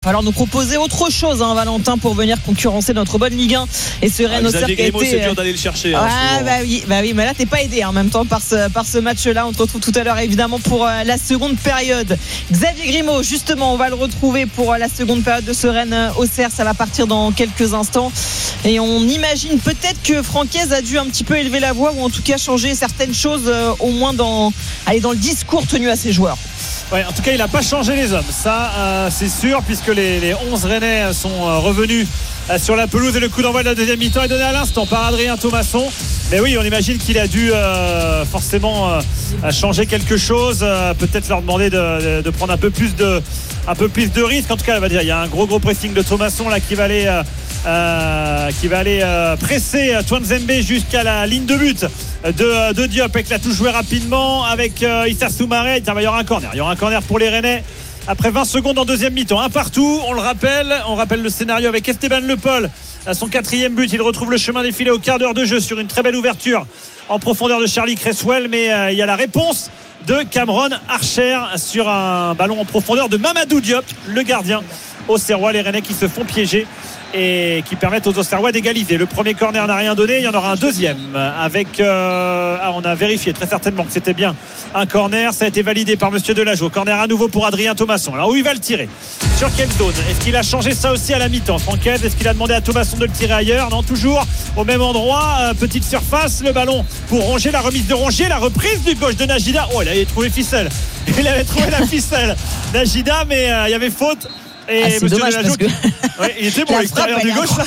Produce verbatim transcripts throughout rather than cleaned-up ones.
falloir nous proposer autre chose, hein, Valentin, pour venir concurrencer notre bonne Ligue un et ce Rennes Auxerre qui a été. C'est dur d'aller le chercher. Hein, ah, bah oui, bah oui, mais là t'es pas aidé hein, en même temps par ce, par ce match-là. On te retrouve tout à l'heure évidemment pour euh, la seconde période. Xavier Grimaud, justement, on va le retrouver pour euh, la seconde période de ce Rennes Auxerre. Ça va partir dans quelques instants et on imagine peut-être que Francaise a dû un petit peu élever la voix ou en tout cas changer certaines choses, euh, au moins dans, aller dans le discours tenu à ses joueurs. Ouais, en tout cas, il n'a pas changé les hommes, ça euh, c'est sûr, puisque les, les onze Rennais sont euh, revenus euh, sur la pelouse et le coup d'envoi de la deuxième mi-temps est donné à l'instant par Adrien Thomasson. Mais oui, on imagine qu'il a dû euh, forcément euh, changer quelque chose, euh, peut-être leur demander de, de, de prendre un peu plus de, un peu plus de risques. En tout cas, on va dire, il y a un gros gros pressing de Thomasson là qui va aller. Euh, Euh, qui va aller euh, presser Twanzembe jusqu'à la ligne de but de, de Diop avec la touche jouée rapidement avec euh, Issa Soumaré. Il y aura un corner, il y aura un corner pour les Rennais après vingt secondes en deuxième mi-temps, un partout. On le rappelle, on rappelle le scénario avec Esteban Le Paul à son quatrième but. Il retrouve le chemin des filets au quart d'heure de jeu sur une très belle ouverture en profondeur de Charlie Cresswell, mais euh, il y a la réponse de Cameron Archer sur un ballon en profondeur de Mamadou Diop, le gardien auxerrois. Les Rennais qui se font piéger et qui permettent aux Auxerrois d'égaliser. Le premier corner n'a rien donné, il y en aura un deuxième avec euh... ah, on a vérifié très certainement que c'était bien un corner, ça a été validé par monsieur Delageau. Corner à nouveau pour Adrien Thomasson. Alors où il va le tirer, sur quelle zone, est-ce qu'il a changé ça aussi à la mi-temps, Francaise? Est-ce qu'il a demandé à Thomasson de le tirer ailleurs? Non, toujours au même endroit, euh, petite surface, le ballon pour Rongier, la remise de Rongier, la reprise du gauche de Najida. Oh, il avait trouvé ficelle, il avait trouvé la ficelle Najida, mais euh, il y avait faute. Et ah, c'est monsieur dommage parce que ouais, il était beau l'extérieur du gauche.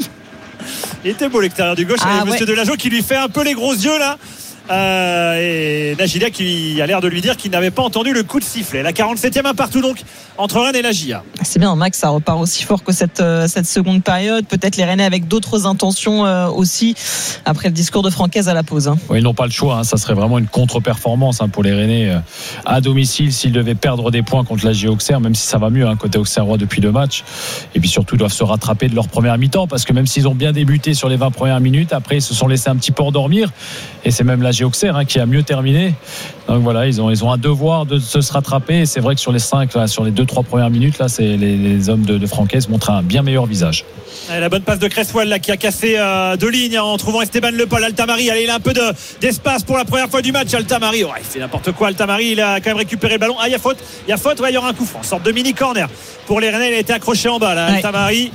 Il était beau l'extérieur du gauche. Ah, et monsieur ouais. Delageau qui lui fait un peu les gros yeux là. Euh, et Najida qui a l'air de lui dire qu'il n'avait pas entendu le coup de sifflet. La quarante-septième, un partout donc entre Rennes et la J A. C'est bien, Max, ça repart aussi fort que cette, euh, cette seconde période. Peut-être les Rennais avec d'autres intentions euh, aussi après le discours de Francaise à la pause. Hein. Oui, ils n'ont pas le choix, hein. Ça serait vraiment une contre-performance hein, pour les Rennais euh, à domicile s'ils devaient perdre des points contre la J A Auxerre, même si ça va mieux hein, côté auxerrois depuis deux matchs. Et puis surtout, ils doivent se rattraper de leur première mi-temps parce que même s'ils ont bien débuté sur les vingt premières minutes, après ils se sont laissés un petit peu endormir. Et c'est même la J A Auxerre hein, qui a mieux terminé. Donc voilà, ils ont, ils ont un devoir de se rattraper. Et c'est vrai que sur les cinq, là, sur les deux trois premières minutes, là, c'est les, les hommes de, de Francaise montrent un bien meilleur visage. Et la bonne passe de Cresswell là, qui a cassé euh, deux lignes en trouvant Esteban Le Paul. Altamari, allez, il a un peu de, d'espace pour la première fois du match. Altamari, ouais, il fait n'importe quoi. Altamari, il a quand même récupéré le ballon. Ah, il y a faute, il y a faute, ouais, il y aura un coup franc, sorte de mini corner pour les Rennais. Il a été accroché en bas là, ouais. Altamari.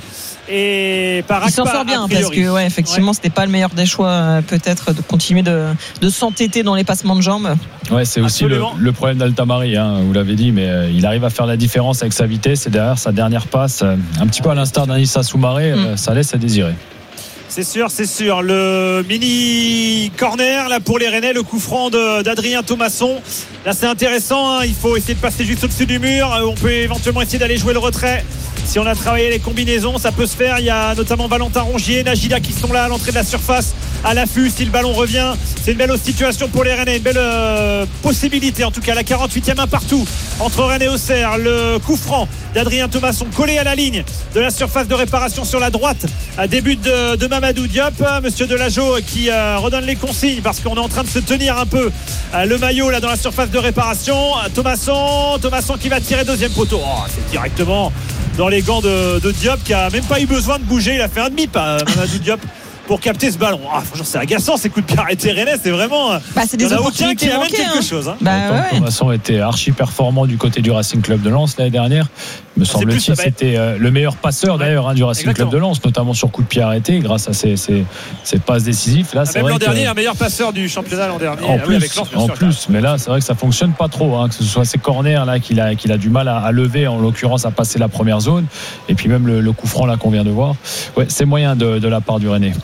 Et par il s'en sort bien parce que ouais, effectivement ouais. C'était pas le meilleur des choix euh, peut-être de continuer de, de s'entêter dans les passements de jambes. Ouais, c'est aussi le, le problème d'Altamari hein, vous l'avez dit, mais euh, il arrive à faire la différence avec sa vitesse et derrière sa dernière passe euh, un petit peu à l'instar d'Anissa Soumaré, mm. euh, ça laisse à désirer. C'est sûr, c'est sûr. Le mini corner là pour les Rennais, le coup franc de, d'Adrien Thomasson. Là c'est intéressant, hein. Il faut essayer de passer juste au-dessus du mur. On peut éventuellement essayer d'aller jouer le retrait. Si on a travaillé les combinaisons, ça peut se faire. Il y a notamment Valentin Rongier, Najida qui sont là à l'entrée de la surface, à l'affût. Si le ballon revient, c'est une belle situation pour les Rennais, une belle euh, possibilité. En tout cas, la quarante-huitième, un partout entre Rennes et Auxerre. Le coup franc d'Adrien Thomasson collé à la ligne de la surface de réparation sur la droite. À début de, de Mamadou Diop. Monsieur Delageau qui euh, redonne les consignes parce qu'on est en train de se tenir un peu euh, le maillot là dans la surface de réparation. Thomasson, Thomasson qui va tirer deuxième poteau. Oh, c'est directement dans les gants de, de Diop qui a même pas eu besoin de bouger. Il a fait un demi-pas, Mamadou Diop, pour capter ce ballon. Ah, franchement, c'est agaçant ces coups de pied arrêtés Rennais. C'est vraiment. Bah, c'est des il n'y en a aucun qui amène quelque hein. chose. Hein. Bah, ouais. Thomasson était archi performant du côt du Racing Club de Lens l'année dernière. Me ah, semble-t-il, c'était euh, le meilleur passeur ouais. d'ailleurs hein, du Racing Exactement. Club de Lens, notamment sur coup de pied arrêté, grâce à ses, ses, ses passes décisives. Là, ah, c'est même vrai l'an que... dernier, un meilleur passeur du championnat l'an dernier. En ah, plus, oui, avec Lens, en sûr, plus mais là, c'est vrai que ça fonctionne pas trop. Hein, que ce soit ces corners là qu'il a, qu'il a du mal à, à lever, en l'occurrence à passer la première zone, et puis même le, le coup franc là qu'on vient de voir. Ouais, c'est moyen de, de la part du Rennais.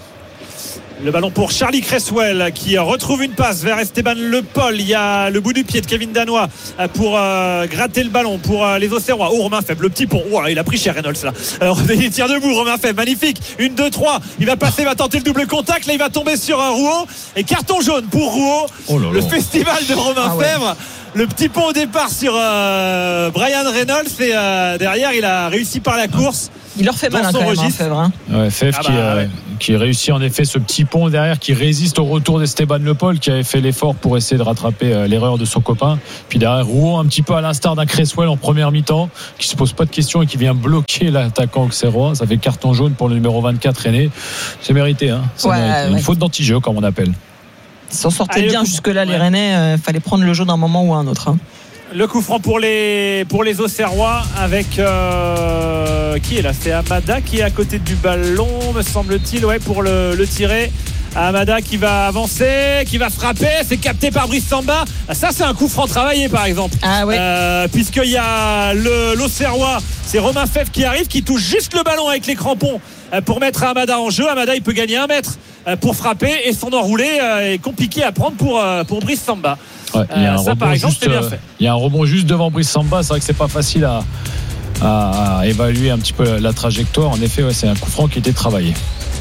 Le ballon pour Charlie Cresswell qui retrouve une passe vers Esteban Le Paul. Il y a le bout du pied de Kevin Danois pour euh, gratter le ballon pour euh, les Auxerrois. Oh, Romain Faible, le petit pont. Oh, il a pris cher Reynolds là. Alors, il tire debout, Romain Faible, magnifique. Une, deux, trois. Il va passer, il va tenter le double contact. Là, il va tomber sur un Rouault. Et carton jaune pour Rouault. Oh là là. Le festival de Romain ah ouais. Faible. le petit pont au départ sur euh, Brian Reynolds et euh, derrière il a réussi par la course. Il leur fait mal hein, quand même, hein, Fèvre. Hein. Ouais, Fèvre ah qui, bah, euh, ouais. qui réussit en effet ce petit pont derrière, qui résiste au retour d'Esteban Le Paul, qui avait fait l'effort pour essayer de rattraper euh, l'erreur de son copain. Puis derrière, Rouen, un petit peu à l'instar d'un Cresswell en première mi-temps, qui se pose pas de questions et qui vient bloquer l'attaquant auxerrois. Ça fait carton jaune pour le numéro vingt-quatre René. C'est mérité, hein. C'est ouais, mérité. Ouais. Une faute d'anti-jeu, comme on appelle. Ils s'en sortaient Allez, bien coup... jusque-là, les ouais. Rennais. Euh, fallait prendre le jeu d'un moment ou un autre. Hein. Le coup franc pour les, pour les Auxerrois avec euh, qui est là, c'est Amada qui est à côté du ballon, me semble-t-il, ouais, pour le, le tirer. Amada qui va avancer, qui va frapper, c'est capté par Brice Samba. Ça, c'est un coup franc travaillé, par exemple. Ah ouais. Euh, puisqu'il y a le, l'Auxerrois, c'est Romain Fèvre qui arrive, qui touche juste le ballon avec les crampons pour mettre Amada en jeu. Amada, il peut gagner un mètre pour frapper et son enroulé est compliqué à prendre pour, pour Brice Samba. Ouais, il y a un euh, ça, rebond par exemple, juste, c'est bien fait. Il y a un rebond juste devant Brice Samba. C'est vrai que c'est pas facile à, à, à évaluer un petit peu la trajectoire. En effet, ouais, c'est un coup franc qui était travaillé.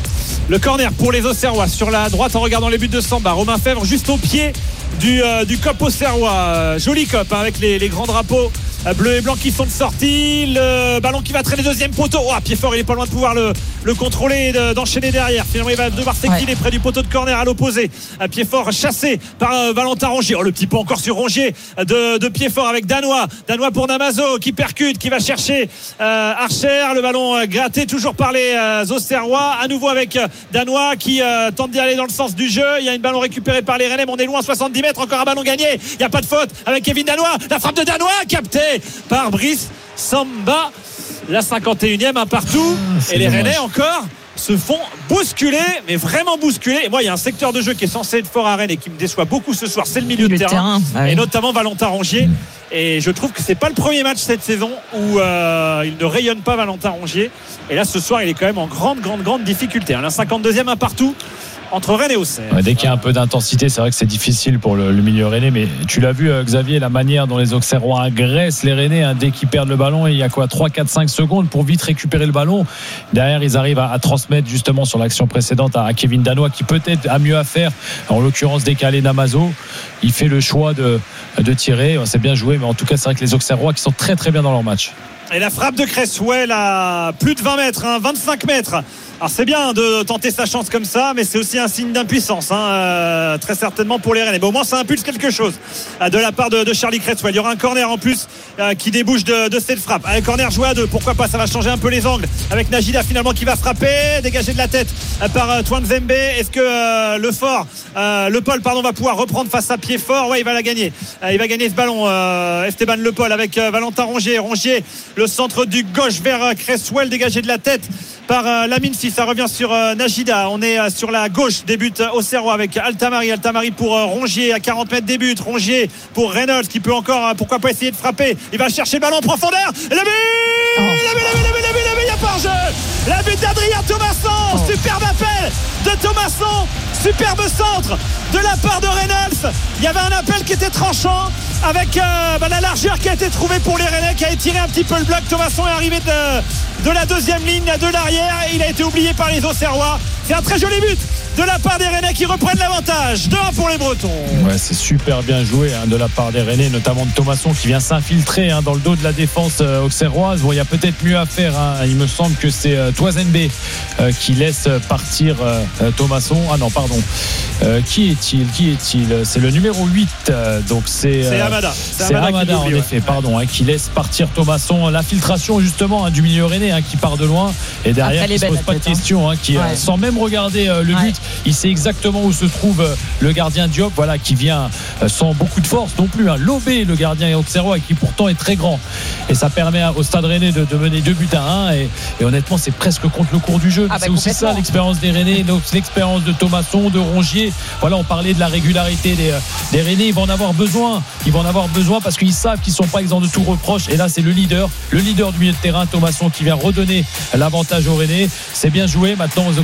Le corner pour les Auxerrois sur la droite en regardant les buts de Samba. Romain Fèvre juste au pied du, euh, du cop Auxerrois. Euh, joli cop hein, avec les, les grands drapeaux euh, bleus et blancs qui sont de sortie. Le ballon qui va traîner deuxième poteau. Oh, pied fort, il est pas loin de pouvoir le, le contrôler et de, d'enchaîner derrière. Finalement, il va devoir s'équiler ouais. près du poteau de corner à l'opposé. À pied fort chassé par euh, Valentin Rongier. Oh, le petit pot encore sur Rongier de, de pied fort avec Danois. Danois pour Namazo qui percute, qui va chercher euh, Archer. Le ballon euh, gratté toujours par les euh, Auxerrois. À nouveau avec euh, Danois qui euh, tente d'y aller dans le sens du jeu. Il y a une ballon récupérée par les Rennais, mais on est loin, soixante-dix mètres, encore un ballon gagné. Il n'y a pas de faute avec Kevin Danois. La frappe de Danois captée par Brice Samba. La cinquante et unième, un partout. Ah, et les dommage. Rennais encore se font bousculer, mais vraiment bousculer. Et moi, il y a un secteur de jeu qui est censé être fort à Rennes et qui me déçoit beaucoup ce soir, c'est le milieu le de terrain, terrain ouais. et notamment Valentin Rongier. Et je trouve que c'est pas le premier match cette saison où euh, il ne rayonne pas Valentin Rongier. Et là, ce soir, il est quand même en grande, grande, grande difficulté. La cinquante-deuxième, un partout entre Rennes et Auxerre. Ouais, dès qu'il y a un peu d'intensité, c'est vrai que c'est difficile pour le, le milieu rennais, mais tu l'as vu, Xavier, la manière dont les Auxerrois agressent les Rennais hein, dès qu'ils perdent le ballon, et il y a quoi, trois, quatre, cinq secondes pour vite récupérer le ballon. Derrière, ils arrivent à, à transmettre justement sur l'action précédente à, à Kevin Danois, qui peut-être a mieux à faire, en l'occurrence décaler Namazo. Il fait le choix de, de tirer. C'est bien joué, mais en tout cas, c'est vrai que les Auxerrois qui sont très très bien dans leur match. Et la frappe de Cresswell à plus de vingt mètres, hein, vingt-cinq mètres. Alors c'est bien de tenter sa chance comme ça, mais c'est aussi un signe d'impuissance, hein, euh, très certainement pour les Rennais. Mais au moins ça impulse quelque chose euh, de la part de, de Charlie Cresswell. Il y aura un corner en plus euh, qui débouche de, de cette frappe. Un corner joué à deux, pourquoi pas, ça va changer un peu les angles avec Najida finalement qui va frapper, dégagé de la tête euh, par euh, Twanzembe. Est-ce que euh, le fort, euh, le Paul pardon, va pouvoir reprendre face à pied fort? Ouais, il va la gagner. Euh, il va gagner ce ballon, euh, Esteban Le Paul avec euh, Valentin Rongier. Rongier, le centre du gauche vers euh, Cresswell, dégagé de la tête par euh, Lamine. Si ça revient sur euh, Najida, on est euh, sur la gauche, débute euh, Auxerrois avec Altamari. Altamari pour euh, Rongier à quarante mètres, débute Rongier pour Reynolds qui peut encore euh, pourquoi pas essayer de frapper. Il va chercher le ballon en profondeur. Le but, oh. le but, le but, le but, le but, le but, il y a pas jeu. La but d'Adrien Thomasson, oh. Superbe appel de Thomasson, superbe centre de la part de Reynolds. Il y avait un appel qui était tranchant avec euh, bah, la largeur qui a été trouvée pour les Rennais, qui a étiré un petit peu le bloc. Thomasson est arrivé de, de la deuxième ligne, de l'arrière, et il a été oublié par les Auxerrois. C'est un très joli but de la part des Rennais qui reprennent l'avantage. deux un pour les Bretons. Ouais, c'est super bien joué hein, de la part des Rennais, notamment de Thomasson qui vient s'infiltrer hein, dans le dos de la défense euh, auxerroise. Bon, il y a peut-être mieux à faire. Hein. Il me semble que c'est euh, Twanzembe euh, qui laisse partir euh, Thomasson. Ah non, pardon. Euh, qui est-il Qui est-il C'est le numéro huit. Euh, donc c'est. Euh, c'est Amada. C'est, c'est Amada, Amada en effet. Ouais. Pardon, hein, qui laisse partir Thomasson. L'infiltration justement hein, du milieu rennais hein, qui part de loin et derrière qui ne se pose pas de questions, hein, qui ouais. euh, sans même regarder euh, le ouais. but, il sait exactement où se trouve euh, le gardien Diop, voilà, qui vient euh, sans beaucoup de force non plus, hein, lober le gardien auxerrois qui pourtant est très grand. Et ça permet au Stade Rennais de, de mener deux buts à un. Et, et honnêtement, c'est presque contre le cours du jeu. Ah bah c'est aussi ça l'expérience des Rennais, l'expérience de Thomasson, de Rongier. Voilà, on parlait de la régularité des, des Rennais. Ils vont en avoir besoin. Ils vont en avoir besoin parce qu'ils savent qu'ils ne sont pas exempts de tout reproche. Et là, c'est le leader, le leader du milieu de terrain, Thomasson, qui vient redonner l'avantage aux Rennais. C'est bien joué. Maintenant, aux Auxerrois de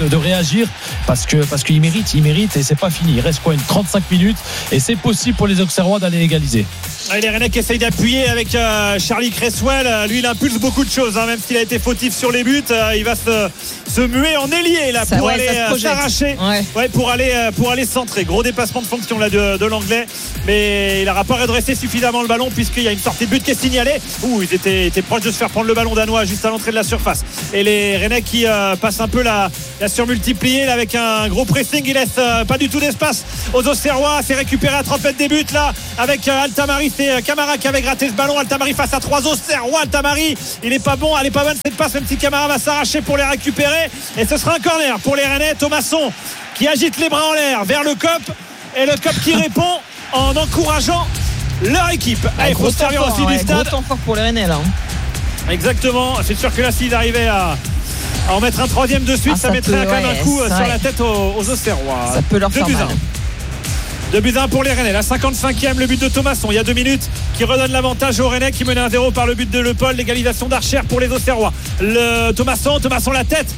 de, de réagir parce que parce qu'il mérite, il mérite et c'est pas fini. Il reste quoi, une trente-cinq minutes et c'est possible pour les Auxerrois d'aller égaliser. Et les Rennais qui essayent d'appuyer avec euh, Charlie Cresswell. Lui, il impulse beaucoup de choses, hein, même s'il a été fautif sur les buts. Euh, il va se, se muer en ailier là, ça, pour ouais, aller euh, s'arracher, ouais. Ouais, pour aller euh, pour aller centrer. Gros dépassement de fonction là de, de l'anglais, mais il n'aura pas redressé suffisamment le ballon puisqu'il y a une sortie de but qui est signalée. Ouh, ils étaient, étaient proches de se faire prendre le ballon danois juste à l'entrée de la surface. Et les Rennais qui euh, passent un peu la, la surmultiplier là, avec un gros pressing. Il laisse euh, pas du tout d'espace aux Auxerrois. C'est récupéré à trente mètres des buts là avec euh, Altamari. C'est euh, Camara qui avait gratté ce ballon. Altamari face à trois Auxerrois. Altamari, il est pas bon, elle est pas bonne cette passe, même si Camara va s'arracher pour les récupérer. Et ce sera un corner pour les Rennais. Thomasson qui agite les bras en l'air vers le C O P et le C O P qui répond en encourageant leur équipe. Ah, il faut se servir aussi ouais, du stade. Gros temps fort pour les Rennais là. Exactement. C'est sûr que là, s'ils arrivaient à, à en mettre un troisième de suite, ah, ça, ça mettrait peut, quand même ouais, un coup sur ouais. la tête aux, aux Auxerrois. Ça peut leur faire mal. deux buts à un pour les Rennais. La cinquante-cinquième, le but de Thomasson. Il y a deux minutes qui redonne l'avantage aux Rennais qui menait un zéro par le but de Le Paul. L'égalisation d'Archer pour les Auxerrois. Le Thomasson, Thomasson la tête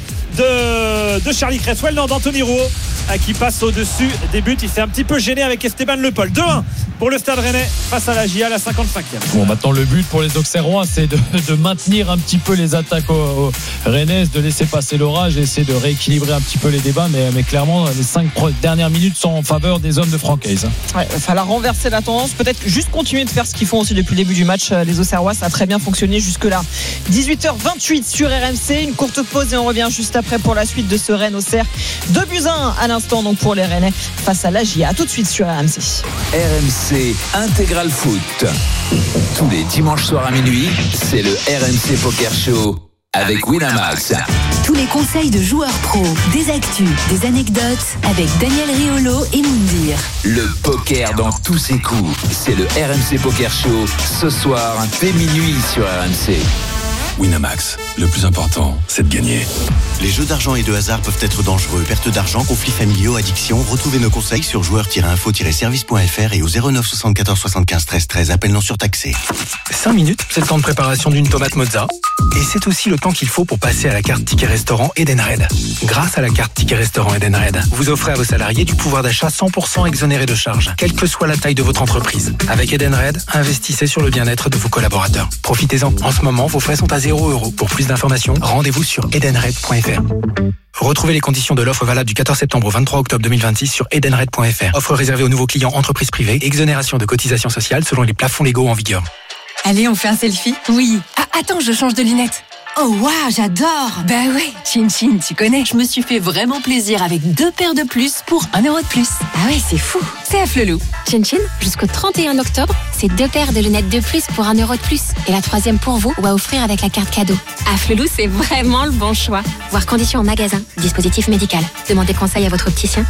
de, de Charlie Cresswell, non, d'Anthony Rouault qui passe au-dessus des buts. Il s'est un petit peu gêné avec Esteban Le Paul. deux un pour le Stade Rennais face à la J A, la cinquante-cinquième. Bon, maintenant le but pour les Auxerrois, c'est de, de maintenir un petit peu les attaques aux, aux Rennais, de laisser passer l'orage et essayer de rééquilibrer un petit peu les débats. Mais, mais clairement, les cinq dernières minutes sont en faveur des hommes de Francaise. Ouais, il va falloir renverser la tendance. Peut-être juste continuer de faire ce qu'ils font aussi depuis le début du match. Les Auxerrois, ça a très bien fonctionné jusque-là. dix-huit heures vingt-huit sur R M C. Une courte pause et on revient juste après pour la suite de ce Rennes-Auxerre. deux buts à un à l'instant donc pour les Rennais face à la J A. A tout de suite sur R M C. R M C Intégral Foot. Tous les dimanches soirs à minuit, c'est le R M C Poker Show avec Winamax. Tous les conseils de joueurs pros, des actus, des anecdotes avec Daniel Riolo et Moundir. Le poker dans tous ses coups, c'est le R M C Poker Show ce soir dès minuit sur R M C. Winamax, le plus important, c'est de gagner. Les jeux d'argent et de hasard peuvent être dangereux. Perte d'argent, conflits familiaux, addiction. Retrouvez nos conseils sur joueurs tiret info tiret service point f r et au zéro neuf soixante-quatorze soixante-quinze treize treize. Appel non surtaxé. cinq minutes, c'est le temps de préparation d'une tomate mozza. Et c'est aussi le temps qu'il faut pour passer à la carte Ticket Restaurant Edenred. Grâce à la carte Ticket Restaurant Edenred, vous offrez à vos salariés du pouvoir d'achat cent pour cent exonéré de charges, quelle que soit la taille de votre entreprise. Avec Edenred, investissez sur le bien-être de vos collaborateurs. Profitez-en. En ce moment, vos frais sont à zéro euro. Pour plus d'informations, rendez-vous sur edenred point f r. Retrouvez les conditions de l'offre valable du quatorze septembre au vingt-trois octobre deux mille vingt-six sur edenred point f r. Offre réservée aux nouveaux clients entreprises privées. Exonération de cotisations sociales selon les plafonds légaux en vigueur. Allez, on fait un selfie? Oui. Ah, attends, je change de lunettes. Oh waouh, j'adore. Bah ouais, Chin Chin, tu connais. Je me suis fait vraiment plaisir avec deux paires de plus pour un euro de plus. Ah ouais, c'est fou. C'est à Flelou. Chin Chin, jusqu'au trente et un octobre, c'est deux paires de lunettes de plus pour un euro de plus. Et la troisième pour vous ou à offrir avec la carte cadeau. À Flelou, c'est vraiment le bon choix. Voir conditions en magasin. Dispositif médical. Demandez conseil à votre opticien.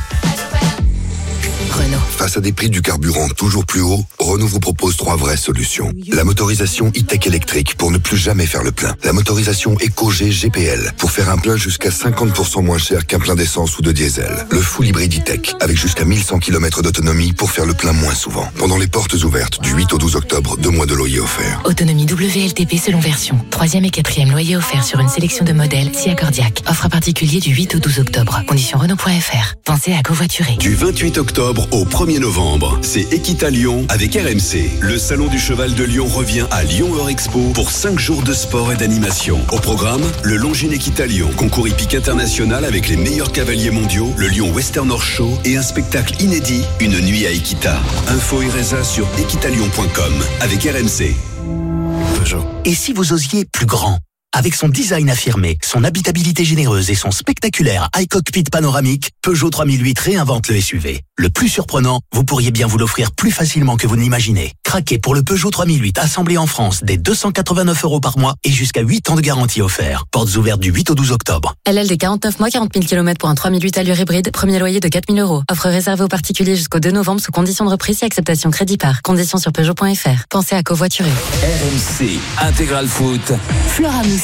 Renault. Face à des prix du carburant toujours plus hauts, Renault vous propose trois vraies solutions. La motorisation e-tech électrique pour ne plus jamais faire le plein. La motorisation EcoG G P L pour faire un plein jusqu'à cinquante pour cent moins cher qu'un plein d'essence ou de diesel. Le full hybride e-tech avec jusqu'à mille cent kilomètres d'autonomie pour faire le plein moins souvent. Pendant les portes ouvertes du huit au douze octobre, deux mois de loyer offert. Autonomie W L T P selon version. Troisième et quatrième loyer offert sur une sélection de modèles si accordiaque. Offre à particulier du huit au douze octobre. Conditions Renault point f r. Pensez à covoiturer. Du vingt-huit octobre au premier novembre, c'est Equita Lyon avec R M C. Le salon du cheval de Lyon revient à Lyon Eurexpo pour cinq jours de sport et d'animation. Au programme, le Longines Equita Lyon, concours hippique international avec les meilleurs cavaliers mondiaux, le Lyon Western Horse Show et un spectacle inédit, une nuit à Equita. Info et résa sur equitalion point com avec R M C. Peugeot. Et si vous osiez plus grand ? Avec son design affirmé, son habitabilité généreuse et son spectaculaire high cockpit panoramique, Peugeot trois mille huit réinvente le S U V. Le plus surprenant, vous pourriez bien vous l'offrir plus facilement que vous ne l'imaginez. Craquez pour le Peugeot trois mille huit assemblé en France dès deux cent quatre-vingt-neuf euros par mois et jusqu'à huit ans de garantie offert. Portes ouvertes du huit au douze octobre. L L D quarante-neuf mois, quarante mille kilomètres pour un trois mille huit allure hybride. Premier loyer de quatre mille euros. Offre réservée aux particuliers jusqu'au deux novembre sous conditions de reprise et acceptation crédit par. Conditions sur Peugeot point f r. Pensez à covoiturer. R M C Intégral Foot. Floramus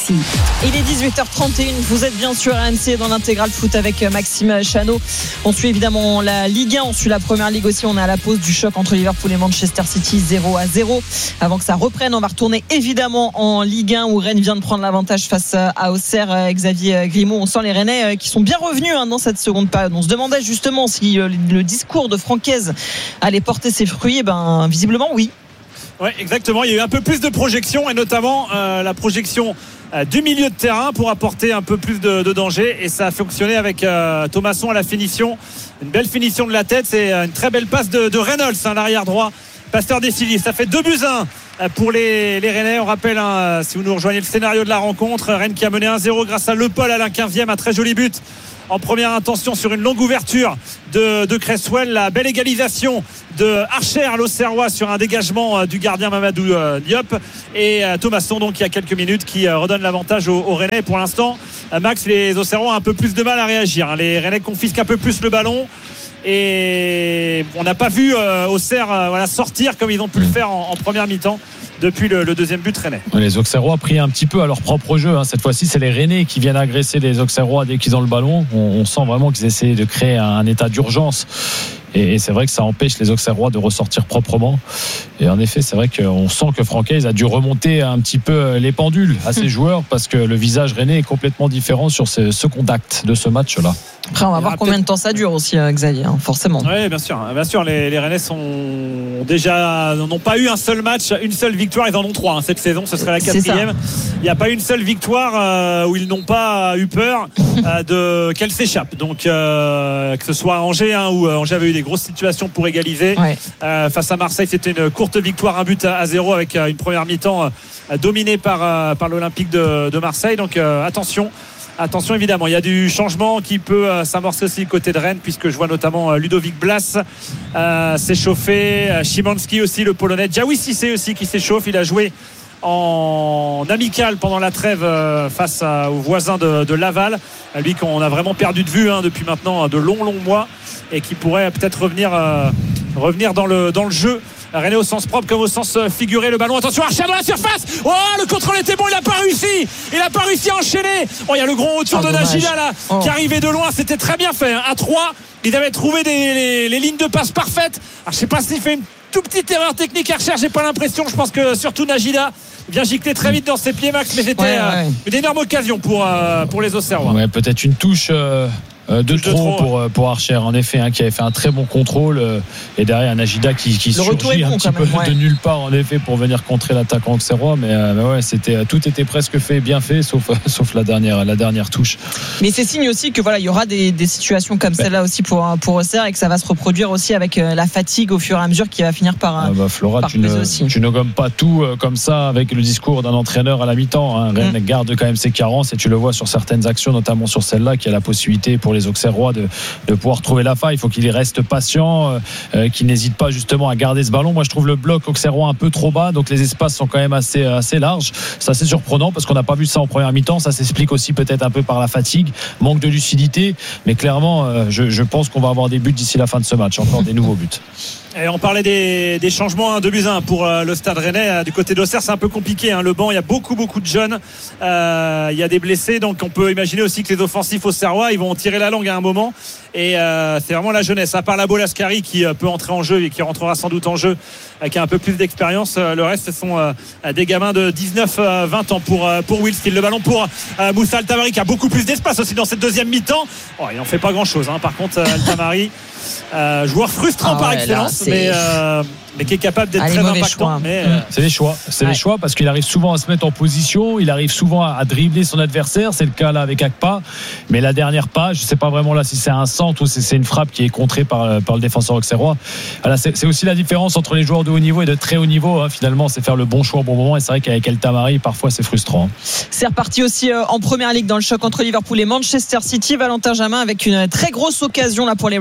aussi. Il est dix-huit heures trente et une, vous êtes bien sûr R M C dans l'intégral foot avec Maxime Chano. On suit évidemment la Ligue un, on suit la Première Ligue aussi. On est à la pause du choc entre Liverpool et Manchester City, zéro à zéro. Avant que ça reprenne, on va retourner évidemment en Ligue un où Rennes vient de prendre l'avantage face à Auxerre. Xavier Grimaud, on sent les Rennais qui sont bien revenus dans cette seconde période. On se demandait justement si le discours de Francaise allait porter ses fruits. Et ben, visiblement oui. Oui, exactement. Il y a eu un peu plus de projection et notamment euh, la projection euh, du milieu de terrain pour apporter un peu plus de, de danger. Et ça a fonctionné avec euh, Thomasson à la finition. Une belle finition de la tête. C'est une très belle passe de, de Reynolds, hein, l'arrière droit. Pasteur Desilliers. Ça fait deux buts un pour les, les Rennais. On rappelle, hein, si vous nous rejoignez le scénario de la rencontre, Rennes qui a mené un zéro grâce à Le Paul à la quinzième. Un très joli but en première intention sur une longue ouverture de, de Cresswell. La belle égalisation de Archer, l'Auxerrois, sur un dégagement du gardien Mamadou euh, Diop. Et euh, Thomasson, donc, il y a quelques minutes, qui euh, redonne l'avantage aux, aux Rennais. Pour l'instant, euh, Max, les Auxerrois ont un peu plus de mal à réagir, hein. Les Rennais confisquent un peu plus le ballon. Et on n'a pas vu euh, Auxerre euh, voilà, sortir comme ils ont pu le faire en, en première mi-temps depuis le, le deuxième but rennais. Les Auxerrois prient un petit peu à leur propre jeu, hein. Cette fois-ci c'est les Rennais qui viennent agresser les Auxerrois dès qu'ils ont le ballon. On, on sent vraiment qu'ils essaient de créer un, un état d'urgence. Et, et c'est vrai que ça empêche les Auxerrois de ressortir proprement. Et en effet, c'est vrai qu'on sent que Francaise a dû remonter un petit peu les pendules à ses joueurs parce que le visage rennais est complètement différent sur ce, ce contact de ce match-là. Après, on va voir combien de temps ça dure aussi, Xavier, hein, forcément. Oui, bien sûr. Bien sûr, les, les Rennais sont déjà n'ont pas eu un seul match, une seule victoire. Ils en ont trois hein, cette saison. Ce serait la quatrième. Il n'y a pas une seule victoire euh, où ils n'ont pas eu peur euh, de qu'elle s'échappe. Donc, euh, que ce soit à Angers, hein, où Angers avait eu des grosses situations pour égaliser. Ouais. Euh, face à Marseille, c'était une courte victoire, un but à, à zéro avec euh, une première mi-temps euh, dominée par, euh, par l'Olympique de, de Marseille. Donc, euh, attention. Attention évidemment, il y a du changement qui peut euh, s'amorcer aussi du côté de Rennes, puisque je vois notamment euh, Ludovic Blas euh, s'échauffer, euh, Szymanski aussi, le Polonais, Diawy Cissé aussi qui s'échauffe. Il a joué en amical pendant la trêve euh, face à, aux voisins de, de Laval, lui qu'on a vraiment perdu de vue hein, depuis maintenant de longs longs mois et qui pourrait peut-être revenir, euh, revenir dans, le, dans le jeu. René au sens propre comme au sens figuré. Le ballon, attention, Archer dans la surface. Oh, le contrôle était bon, il n'a pas réussi. Il n'a pas réussi à enchaîner. Oh, il y a le gros retour oh, de Najida là oh. qui arrivait de loin. C'était très bien fait. Hein. À trois, il avait trouvé des, les, les lignes de passe parfaites. Alors, je ne sais pas s'il fait une toute petite erreur technique. Archer, j'ai pas l'impression. Je pense que surtout Najida vient gicler très vite dans ses pieds, Max. Mais c'était ouais, ouais. Euh, une énorme occasion pour, euh, pour les Auxerrois. Ouais, peut-être une touche. Euh... de, de trop, trop pour, pour Archer en effet hein, qui avait fait un très bon contrôle euh, et derrière Najida qui, qui surgit bon, un petit peu même, ouais. de nulle part en effet pour venir contrer l'attaquant auxerrois mais, euh, mais ouais c'était tout était presque fait bien fait sauf, sauf la dernière la dernière touche. Mais c'est signe aussi que voilà il y aura des, des situations comme ouais. celle-là aussi pour, pour Auxerre et que ça va se reproduire aussi avec la fatigue au fur et à mesure qui va finir par, ah bah, Flora, par tu, ne, tu ne gommes pas tout euh, comme ça avec le discours d'un entraîneur à la mi-temps hein. Rennes mmh. garde quand même ses carences et tu le vois sur certaines actions notamment sur celle-là qui a la possibilité pour les Auxerrois de de pouvoir trouver la faille. Il faut qu'il reste patient, euh, qu'il n'hésite pas justement à garder ce ballon. Moi je trouve le bloc auxerrois un peu trop bas, donc les espaces sont quand même assez, assez larges. C'est assez surprenant parce qu'on n'a pas vu ça en première mi-temps. Ça s'explique aussi peut-être un peu par la fatigue, manque de lucidité, mais clairement euh, je, je pense qu'on va avoir des buts d'ici la fin de ce match, encore des nouveaux buts. Et on parlait des, des changements, hein, deux buts à un pour euh, le Stade Rennais. Euh, du côté d'Auxerre, c'est un peu compliqué. Hein, le banc, il y a beaucoup, beaucoup de jeunes. Euh, il y a des blessés, donc on peut imaginer aussi que les offensifs auxerrois, ils vont tirer la langue à un moment. Et euh, c'est vraiment la jeunesse. À part la Bolascari qui euh, peut entrer en jeu et qui rentrera sans doute en jeu, euh, qui a un peu plus d'expérience. Euh, le reste, ce sont euh, des gamins de dix-neuf vingt ans pour euh, pour Will Steele. Le ballon pour euh, Moussa Altamari qui a beaucoup plus d'espace aussi dans cette deuxième mi-temps. Oh, il n'en fait pas grand-chose. Hein. Par contre, euh, Altamari. Euh, joueur frustrant ah par ouais, excellence là, mais, euh, mais qui est capable d'être ah, très impactant mais, euh... c'est les choix c'est ouais. les choix parce qu'il arrive souvent à se mettre en position, il arrive souvent à, à dribbler son adversaire, c'est le cas là avec Akpa, mais la dernière passe je sais pas vraiment là si c'est un centre ou si c'est une frappe qui est contrée par, par le défenseur auxerrois. Voilà, c'est, c'est aussi la différence entre les joueurs de haut niveau et de très haut niveau hein, finalement c'est faire le bon choix au bon moment et c'est vrai qu'avec El Tamari parfois c'est frustrant. C'est reparti aussi euh, en première ligue dans le choc entre Liverpool et Manchester City. Valentin Jamin avec une très grosse occasion là pour les Reds. Oh oui,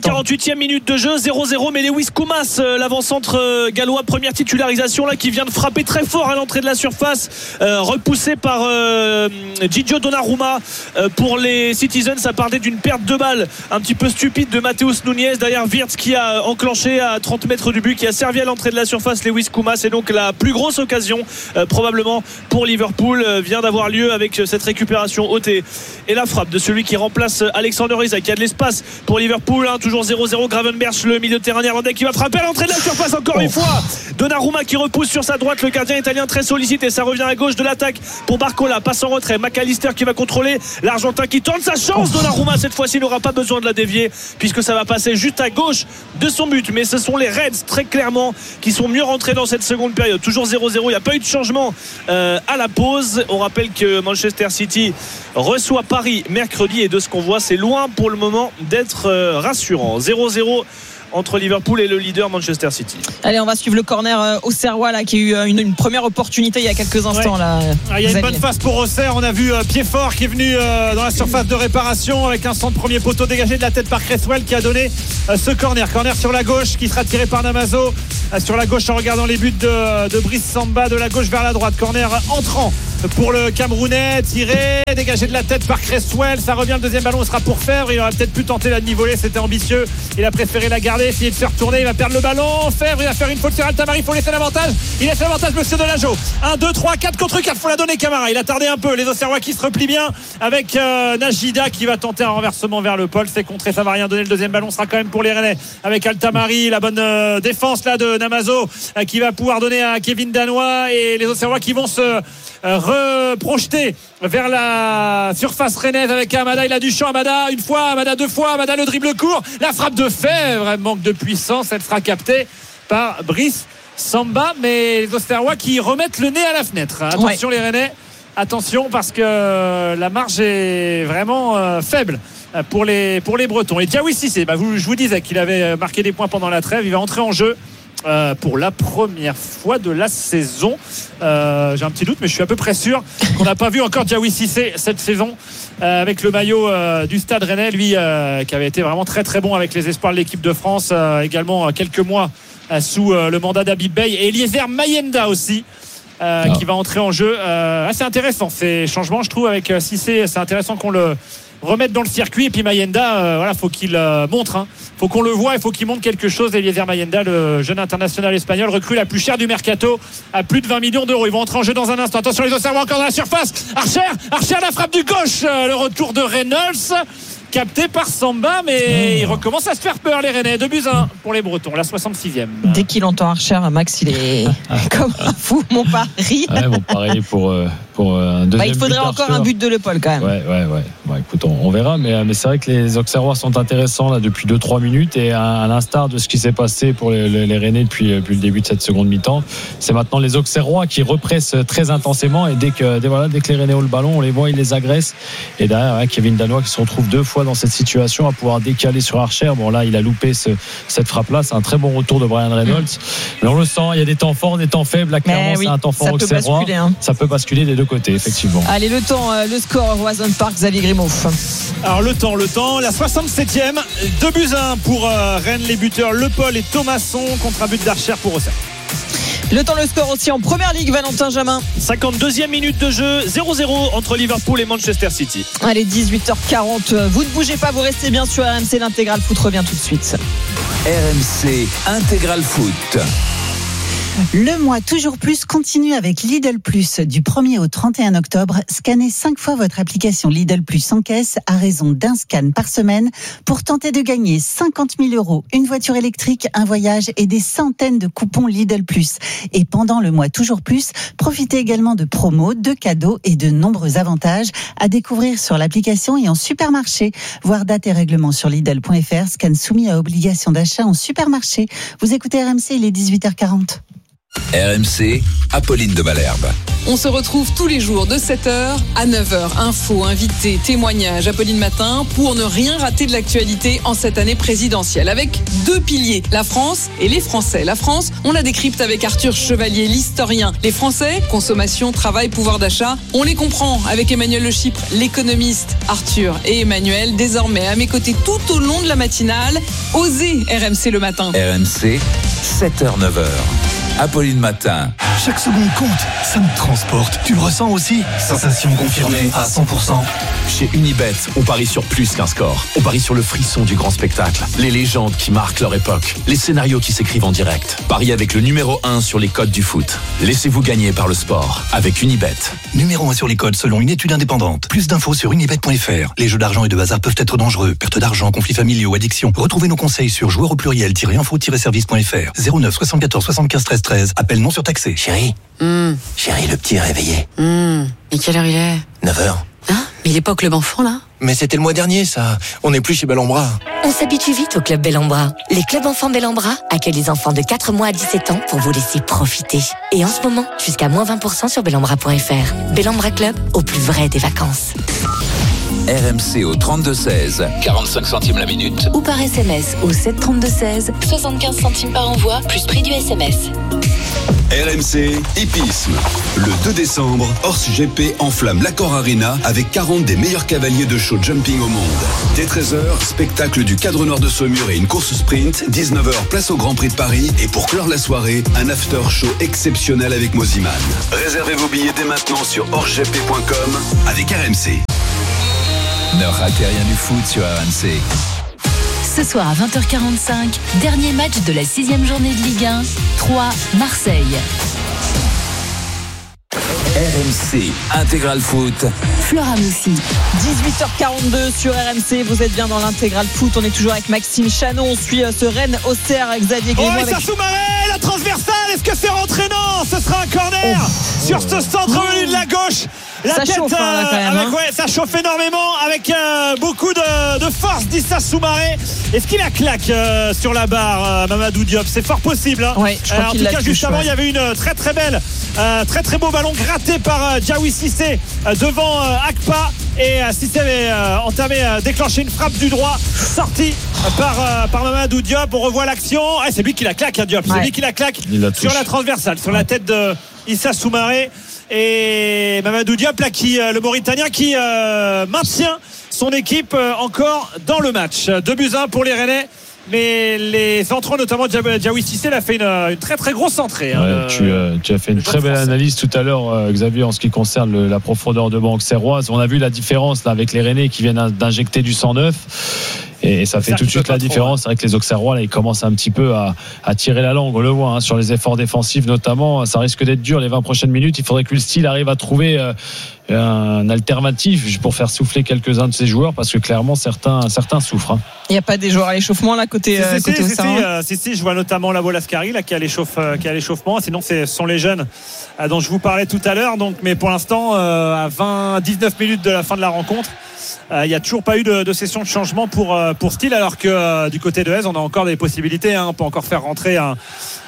quarante-huitième minute de jeu, zéro zéro, mais Lewis Koumas, l'avant-centre gallois, première titularisation là, qui vient de frapper très fort à l'entrée de la surface, euh, repoussé par euh, Gigio Donnarumma euh, pour les Citizens. Ça partait d'une perte de balle un petit peu stupide de Matheus Nunes derrière Wirtz qui a enclenché à trente mètres du but, qui a servi à l'entrée de la surface Lewis Koumas. Et donc la plus grosse occasion euh, probablement pour Liverpool euh, vient d'avoir lieu avec cette récupération haute et, et la frappe de celui qui remplace Alexander Isak, qui a de l'espace pour Liverpool, hein, toujours zéro zéro. Gravenberch, le milieu de terrain néerlandais, qui va frapper à l'entrée de la surface encore oh. une fois. Donnarumma qui repousse sur sa droite, le gardien italien très sollicité. Ça revient à gauche de l'attaque pour Barcola, passe en retrait. McAllister qui va contrôler, l'Argentin qui tente sa chance. oh. Donnarumma cette fois-ci n'aura pas besoin de la dévier puisque ça va passer juste à gauche de son but. Mais ce sont les Reds très clairement qui sont mieux rentrés dans cette seconde période. Toujours zéro zéro, il n'y a pas eu de changement euh, à la pause. On rappelle que Manchester City reçoit Paris mercredi et de ce qu'on voit, c'est loin pour le moment d'être euh, rassurant. zéro zéro entre Liverpool et le leader Manchester City. Allez, on va suivre le corner euh, Auxerrois là, qui a eu une, une première opportunité il y a quelques instants. Ouais. Là, ah, il y a une bonne face pour Auxerre. On a vu euh, Piedfort qui est venu euh, dans la surface de réparation avec un centre premier poteau dégagé de la tête par Cresswell qui a donné euh, ce corner. Corner sur la gauche qui sera tiré par Namazo. Euh, sur la gauche en regardant les buts de, de Brice Samba, de la gauche vers la droite. Corner entrant pour le Camerounais, tiré, dégagé de la tête par Cresswell. Ça revient, le deuxième ballon sera pour Fèvre. Il aurait peut-être pu tenter la demi-volée, c'était ambitieux. Il a préféré la garder, essayer de se retourner. Il va perdre le ballon. Fèvre, il va faire une faute sur Altamari. Il faut laisser l'avantage. Il laisse l'avantage, monsieur Delageau. un, deux, trois, quatre contre quatre. Il faut la donner, Camara. Il a tardé un peu. Les Auxerrois qui se replient bien avec euh, Najida qui va tenter un renversement vers le pôle. C'est contré, ça va rien donner. Le deuxième ballon sera quand même pour les Rennais avec Altamari. La bonne euh, défense là de Namazo euh, qui va pouvoir donner à Kevin Danois. Et les Auxerrois qui vont se euh, reprojeter vers la surface rennaise avec Amada. Il a du champ. Amada une fois, Amada deux fois, Amada le dribble court, la frappe de Fèvre, elle manque de puissance, elle sera captée par Brice Samba. Mais les Auxerrois qui remettent le nez à la fenêtre. Attention ouais. les Rennais, attention parce que la marge est vraiment euh, faible pour les, pour les Bretons. Et Diawy Cissé, bah, vous, je vous disais qu'il avait marqué des points pendant la trêve, il va entrer en jeu Euh, pour la première fois de la saison. Euh, j'ai un petit doute, mais je suis à peu près sûr qu'on n'a pas vu encore Diawy Cissé cette saison euh, avec le maillot euh, du Stade Rennais, lui euh, qui avait été vraiment très très bon avec les espoirs de l'équipe de France, euh, également euh, quelques mois euh, sous euh, le mandat d'Habib Beye, et Eliezer Mayenda aussi euh, ah. qui va entrer en jeu. Euh, assez intéressant ces changements, je trouve, avec euh, Cissé. C'est intéressant qu'on le remettre dans le circuit. Et puis Mayenda, euh, voilà, faut qu'il euh, montre, hein. faut qu'on le voie, il faut qu'il montre quelque chose. Eliezer Mayenda, le jeune international espagnol, recrue la plus chère du mercato à plus de vingt millions d'euros. Ils vont entrer en jeu dans un instant. Attention, les Auxerrois encore dans la surface. Archer, Archer, la frappe du gauche, euh, le retour de Reynolds, capté par Samba, mais mmh. il recommence à se faire peur, les Rennais. deux buts à un pour les Bretons, la soixante-sixième. Dès qu'il entend Archer, Max, il est comme un fou, mon pari. Ouais, bon, pareil pour, euh, pour un deuxième. Bah, il faudrait encore un but de Le Paul quand même. Ouais, ouais, ouais. Bah, écoute, on, on verra, mais, mais c'est vrai que les Auxerrois sont intéressants là depuis deux trois minutes, et à, à l'instar de ce qui s'est passé pour les, les, les Rennais depuis, depuis le début de cette seconde mi-temps, c'est maintenant les Auxerrois qui repressent très intensément, et dès que, dès, voilà, dès que les Rennais ont le ballon, on les voit, ils les agressent. Et derrière, ouais, Kevin Danois qui se retrouve deux fois dans cette situation à pouvoir décaler sur Archer. Bon, là, il a loupé ce, cette frappe-là. C'est un très bon retour de Brian Reynolds. Mais on le sent, il y a des temps forts, des temps faibles. Là, clairement, oui, c'est un temps fort auxerrois. Hein. Ça peut basculer des deux côtés, effectivement. Allez, le temps, euh, le score, Roison Park, Xavier Grimaud. Alors, le temps, le temps, la soixante-septième. deux buts à un pour euh, Rennes, les buteurs Le Paul et Thomasson, contre un but d'Archer pour Auxerre. Le temps, le score aussi en première ligue, Valentin Jamin. cinquante-deuxième minute de jeu, zéro zéro entre Liverpool et Manchester City. Allez, dix-huit heures quarante. Vous ne bougez pas, vous restez bien sur R M C. L'intégral foot revient tout de suite. R M C Intégral Foot. Le mois Toujours Plus continue avec Lidl Plus. Du premier au trente et un octobre, scannez cinq fois votre application Lidl Plus en caisse à raison d'un scan par semaine pour tenter de gagner cinquante mille euros, une voiture électrique, un voyage et des centaines de coupons Lidl Plus. Et pendant le mois Toujours Plus, profitez également de promos, de cadeaux et de nombreux avantages à découvrir sur l'application et en supermarché. Voir date et règlement sur Lidl point F R, scan soumis à obligation d'achat en supermarché. Vous écoutez R M C, il est dix-huit heures quarante. R M C, Apolline de Malherbe. On se retrouve tous les jours de sept heures à neuf heures. Infos, invités, témoignages, Apolline Matin pour ne rien rater de l'actualité en cette année présidentielle. Avec deux piliers, la France et les Français. La France, on la décrypte avec Arthur Chevalier, l'historien. Les Français, consommation, travail, pouvoir d'achat, on les comprend avec Emmanuel Le Chypre, l'économiste. Arthur et Emmanuel, désormais à mes côtés tout au long de la matinale. Osez R M C le matin. R M C, sept heures neuf heures. Apolline Matin. Chaque seconde compte, ça me transporte. Tu le ressens aussi? Sensation confirmée à cent pour cent. Chez Unibet, on parie sur plus qu'un score. On parie sur le frisson du grand spectacle, les légendes qui marquent leur époque, les scénarios qui s'écrivent en direct. Pariez avec le numéro un sur les codes du foot. Laissez-vous gagner par le sport avec Unibet. Numéro un sur les codes selon une étude indépendante. Plus d'infos sur unibet point f r. Les jeux d'argent et de hasard peuvent être dangereux. Perte d'argent, conflits familiaux, addiction. Retrouvez nos conseils sur joueurs au pluriel-info-service point f r. zéro neuf soixante-quatorze soixante-quinze treize treize. Appel non surtaxé. Chérie, mmh. chérie, le petit est réveillé. Mmh. Et quelle heure il est? neuf heures. Hein? Mais il est pas au club enfant, là? Mais c'était le mois dernier, ça. On n'est plus chez Bellambra. On s'habitue vite au club Bellambra. Les clubs enfants Bellambra accueillent les enfants de quatre mois à dix-sept ans pour vous laisser profiter. Et en ce moment, jusqu'à moins vingt pour cent sur bellambra point f r. Bellambra Club, au plus vrai des vacances. R M C au trente-deux seize, quarante-cinq centimes la minute. Ou par S M S au sept trente-deux seize, soixante-quinze centimes par envoi, plus prix du S M S. R M C Hippisme. Le deux décembre, Horse G P enflamme l'Accor Arena avec quarante des meilleurs cavaliers de show jumping au monde. Dès treize heures, spectacle du Cadre Noir de Saumur et une course sprint. dix-neuf heures, place au Grand Prix de Paris. Et pour clore la soirée, un after show exceptionnel avec Moziman. Réservez vos billets dès maintenant sur horse g p point com avec R M C. Ne ratez rien du foot sur R M C. Ce soir à vingt heures quarante-cinq, dernier match de la sixième journée de Ligue un, trois Marseille. R M C Intégral Foot. Flora Moussi. dix-huit heures quarante-deux sur R M C, vous êtes bien dans l'Intégral Foot. On est toujours avec Maxime Chanon, on suit ce Rennes-Auxerre, Xavier Grimaud. Oh, et avec... ça sous-marée, la transversale, est-ce que c'est rentré? Non, ce sera un corner oh. sur ce centre oh. venu de la gauche. La ça tête, chauffe hein, là, quand même, avec, hein. ouais, ça chauffe énormément avec euh, beaucoup de, de force d'Issa Soumaré. Est-ce qu'il a claque euh, sur la barre, euh, Mamadou Diop? C'est fort possible. Hein. Ouais, je crois euh, en qu'il tout la cas, touche, juste avant, ouais. il y avait une très très belle, euh, très très beau ballon gratté par euh, Diawy Cissé euh, devant euh, Akpa. Et euh, Cissé avait euh, entamé, euh, déclenché une frappe du droit, sortie euh, par, euh, par Mamadou Diop. On revoit l'action. Ah, c'est lui qui la claque, hein, Diop. Ouais. C'est lui qui la claque la sur la transversale, sur ouais. la tête de Issa Soumaré. Et Mamadou Diop là, qui, euh, le Mauritanien qui euh, maintient son équipe euh, encore dans le match. deux buts à un pour les Rennais, mais les entrants, notamment Diawy Cissé, a fait une, une très très grosse entrée. Ouais, hein, tu, euh, tu as fait une très belle français. analyse tout à l'heure, euh, Xavier, en ce qui concerne le, la profondeur de banc auxerroise. On a vu la différence là, avec les Rennais qui viennent d'injecter du sang neuf. Et ça fait ça tout de suite la différence. C'est vrai que les Auxerrois, là, ils commencent un petit peu à, à tirer la langue. On le voit hein, sur les efforts défensifs notamment. Ça risque d'être dur les vingt prochaines minutes. Il faudrait que le style arrive à trouver euh, un alternatif pour faire souffler quelques-uns de ses joueurs parce que clairement, certains, certains souffrent. Hein. Il n'y a pas des joueurs à l'échauffement là côté, c'est, côté c'est, c'est, euh, si, si, je vois notamment Labo Lascari là, qui a l'échauffe, euh, qui a l'échauffement. Sinon, ce sont les jeunes euh, dont je vous parlais tout à l'heure. Donc, mais pour l'instant, euh, à vingt, dix-neuf minutes de la fin de la rencontre, il euh, n'y a toujours pas eu de, de session de changement pour, euh, pour Steele, alors que euh, du côté de Hez, on a encore des possibilités. Hein. On peut encore faire rentrer un,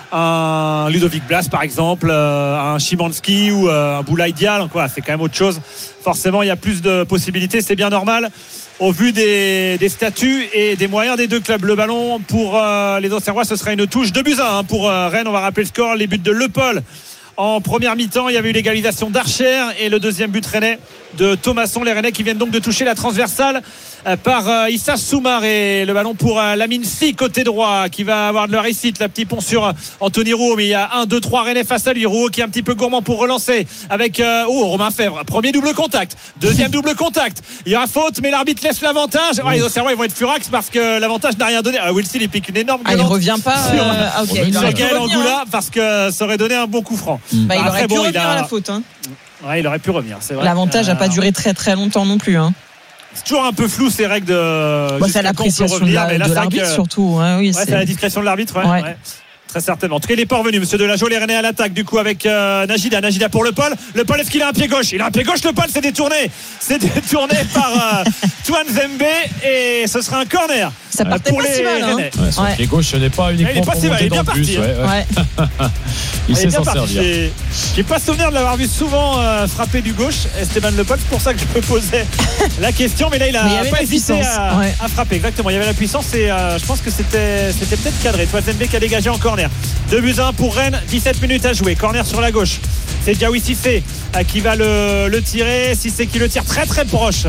un Ludovic Blas, par exemple, euh, un Szymanski ou euh, un Boulaye Dial. Quoi. C'est quand même autre chose. Forcément, il y a plus de possibilités. C'est bien normal au vu des, des statuts et des moyens des deux clubs. Le ballon pour euh, les Auxerrois, ce sera une touche. deux buts à un hein, pour euh, Rennes. On va rappeler le score. Les buts de Le Paul. En première mi-temps, il y avait eu l'égalisation d'Archer et le deuxième but rennais de Thomasson. Les Rennais qui viennent donc de toucher la transversale par Issa Soumaré. Le ballon pour Lamine Sy côté droit qui va avoir de la réussite. La petite pont sur Anthony Rouault, mais il y a un, deux, trois Rennais face à lui. Rouault qui est un petit peu gourmand pour relancer avec euh, oh, Romain Fèvre. Premier double contact, deuxième double contact. Il y a faute, mais l'arbitre laisse l'avantage. Ouais, les Auxerrois ils vont être furax parce que l'avantage n'a rien donné. Ah, Will Steele il pique une énorme gueulante. Ah, il revient pas sur, euh, ah, okay. sur Gaël Angoula parce que ça aurait donné un bon coup franc. Bah, il Après, aurait pu bon, revenir il a... à la faute. Hein. Ouais, il aurait pu revenir, c'est vrai. L'avantage n'a euh... pas duré très très longtemps non plus. Hein. C'est toujours un peu flou ces règles de. Bah, c'est l'appréciation de, la, de l'arbitre que... surtout. Ouais, oui, ouais, c'est... c'est la discrétion de l'arbitre. Ouais, ouais. Ouais. Très certainement. En tout cas, il n'est pas revenu, monsieur Delageau. Les Rennais à l'attaque, du coup, avec euh, Najida. Najida pour Le Paul. Le Paul, est-ce qu'il a un pied gauche? Il a un pied gauche, Le Paul, c'est détourné. C'est détourné par euh, Touane Zembe. Et ce sera un corner Ça partait pour pas les si mal. Hein. Rennais. Ouais, son Ouais. pied gauche, ce n'est pas uniquement il est pas pour si mal, monter il est dans bien le bus. parti, Ouais, ouais. Ouais. Il sait est bien s'en parti. servir. J'ai, j'ai pas souvenir de l'avoir vu souvent euh, frapper du gauche, Esteban Le Pol. C'est pour ça que je me posais la question. Mais là, il a Mais il y avait pas la hésité puissance. à, Ouais. à frapper. Exactement. Il y avait la puissance et euh, je pense que c'était, c'était peut-être cadré. Toisenbe qui a dégagé en corner. deux buts à un pour Rennes. dix-sept minutes à jouer. Corner sur la gauche. C'est Diawy Cissé euh, qui va le, le tirer. Cissé qui le tire très très proche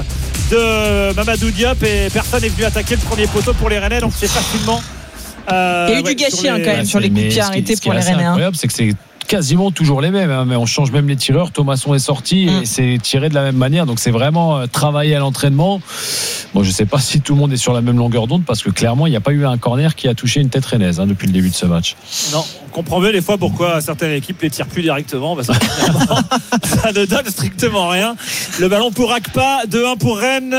de Mamadou Diop et personne n'est venu attaquer le premier poteau pour les Rennais. Donc c'est facilement. Euh, Il y a eu ouais, du gâchis sur hein, les- quand même sur les coups de pied arrêtés pour les C'est Rennais. Hein. incroyable, c'est que c'est quasiment toujours les mêmes, hein, mais on change même les tireurs. Thomasson est sorti Mm. et c'est tiré de la même manière, donc c'est vraiment euh, travaillé à l'entraînement. Bon, je sais pas si tout le monde est sur la même longueur d'onde parce que clairement il n'y a pas eu un corner qui a touché une tête rennaise hein, depuis le début de ce match. Non, on comprend mieux des fois pourquoi certaines équipes les tirent plus directement parce que finalement, ça ne donne strictement rien. Le ballon pour Akpa, deux un pour Rennes.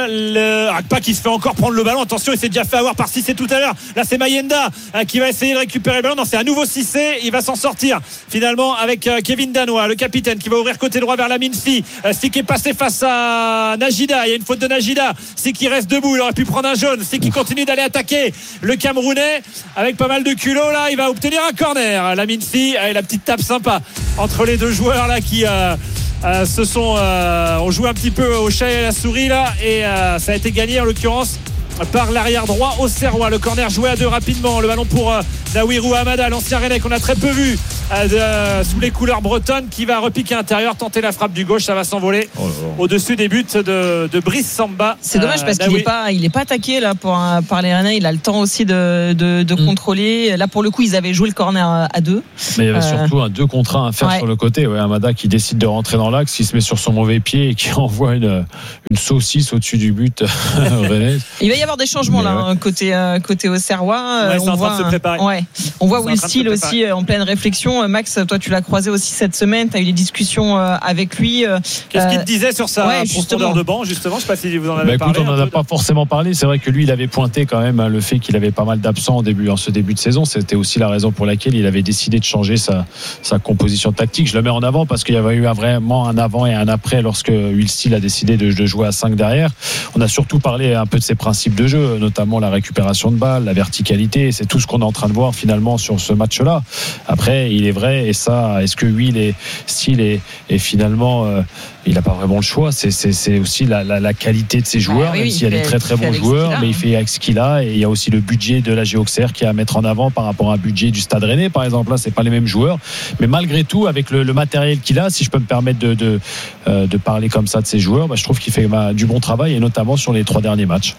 Le... Akpa qui se fait encore prendre le ballon. Attention, il s'est déjà fait avoir par Cissé tout à l'heure. Là, c'est Mayenda euh, qui va essayer de récupérer le ballon. Non, c'est à nouveau Cissé. Il va s'en sortir finalement avec euh, Kevin Danois, le capitaine, qui va ouvrir côté droit vers la Minfi. Euh, Si qui est passé face à Najida. Il y a une faute de Najida. Si qui reste debout, il aurait pu prendre un jaune. Si qui continue d'aller attaquer le Camerounais avec pas mal de culot. Là, il va obtenir un corner. La Minfi, et la petite tape sympa entre les deux joueurs là qui euh, euh, se sont euh, ont joué un petit peu au chat et à la souris là et euh, ça a été gagné en l'occurrence par l'arrière droit Auxerrois. Le corner joué à deux rapidement. Le ballon pour euh, Nawirou Hamada, l'ancien Rennais qu'on a très peu vu euh, de, euh, sous les couleurs bretonnes, qui va repiquer intérieur, tenter la frappe du gauche. Ça va s'envoler Oh là là. au-dessus des buts de, de Brice Samba. C'est dommage Euh, parce qu'il Nawi- n'est pas, il est pas attaqué là pour un- par les Rennais. Il a le temps aussi de, de, de Mm. contrôler. Là pour le coup, ils avaient joué le corner à deux. Mais il y avait Euh, surtout un deux contre un à faire ouais. sur le côté. Ouais, Amada qui décide de rentrer dans l'axe, qui se met sur son mauvais pied et qui envoie une, une saucisse au-dessus du but rennais. Il va y avoir des changements Mais là ouais. hein, côté euh, côté Auxerrois. Ouais, Euh, c'est en on train de voit, se préparer. ouais, on voit C'est en Will train de se Steele préparer. aussi euh, en pleine réflexion. Euh, Max, toi tu l'as croisé aussi cette semaine. Tu as eu des discussions euh, avec lui. euh, Qu'est-ce qu'il euh, te disait sur sa ouais, profondeur justement. de banc justement? Je sais pas si vous en avez Bah écoute, parlé. on n'en un a peu. pas forcément parlé. C'est vrai que lui, il avait pointé quand même hein, le fait qu'il avait pas mal d'absents en début, en ce début de saison. C'était aussi la raison pour laquelle il avait décidé de changer sa, sa composition tactique. Je le mets en avant parce qu'il y avait eu un, vraiment un avant et un après lorsque Will Steele a décidé de, de jouer à cinq derrière. On a surtout parlé un peu de ses principes de jeu, notamment la récupération de balles, la verticalité. C'est tout ce qu'on est en train de voir finalement sur ce match-là. Après, il est vrai, et ça, est-ce que Will et Steele est, est finalement, euh, il n'a pas vraiment le choix. C'est, c'est, c'est aussi la, la, la qualité de ses joueurs, oui, même oui, s'il y a il des fait- très très il fait bons avec ce joueurs, qu'il a, mais il hein. fait avec ce qu'il a, et il y a aussi le budget de la G Auxerre qui est à mettre en avant par rapport à un budget du Stade Rennais, par exemple. Là, c'est pas les mêmes joueurs, mais malgré tout, avec le, le matériel qu'il a, si je peux me permettre de, de, euh, de parler comme ça de ses joueurs, bah, je trouve qu'il fait bah, du bon travail, et notamment sur les trois derniers matchs.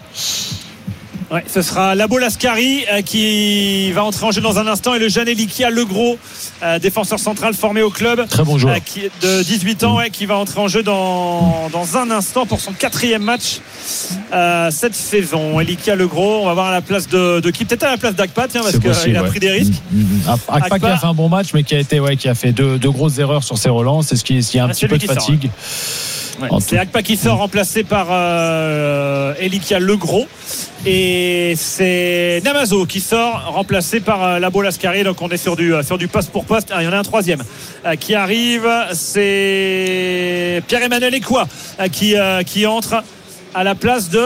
Ouais, ce sera Labo Lascari euh, qui va entrer en jeu dans un instant et le jeune Elikia Legros, euh, défenseur central formé au club. Très bon joueur. Euh, qui est de dix-huit ans, ouais, qui va entrer en jeu dans, dans un instant pour son quatrième match euh, cette saison. Elikia Legros, on va voir à la place de, de qui? Peut-être à la place d'Akpa, tiens, parce C'est qu'il possible, a ouais. pris des risques. Mmh, mmh. Akpa qui Akpa. a fait un bon match, mais qui a été, ouais, qui a fait deux, deux grosses erreurs sur ses relances. C'est ce qui, il y a un Ah, petit c'est peu lui de qui sort, fatigue. Ouais, En c'est tout- Akpa qui sort, remplacé par euh, Elikia Legros. Et c'est Namazo qui sort, remplacé par euh, Labo Lascari. Donc on est sur du, euh, sur du poste pour poste. Ah, il y en a un troisième euh, qui arrive. C'est Pierre-Emmanuel Ekwa euh, qui, euh, qui entre à la place de.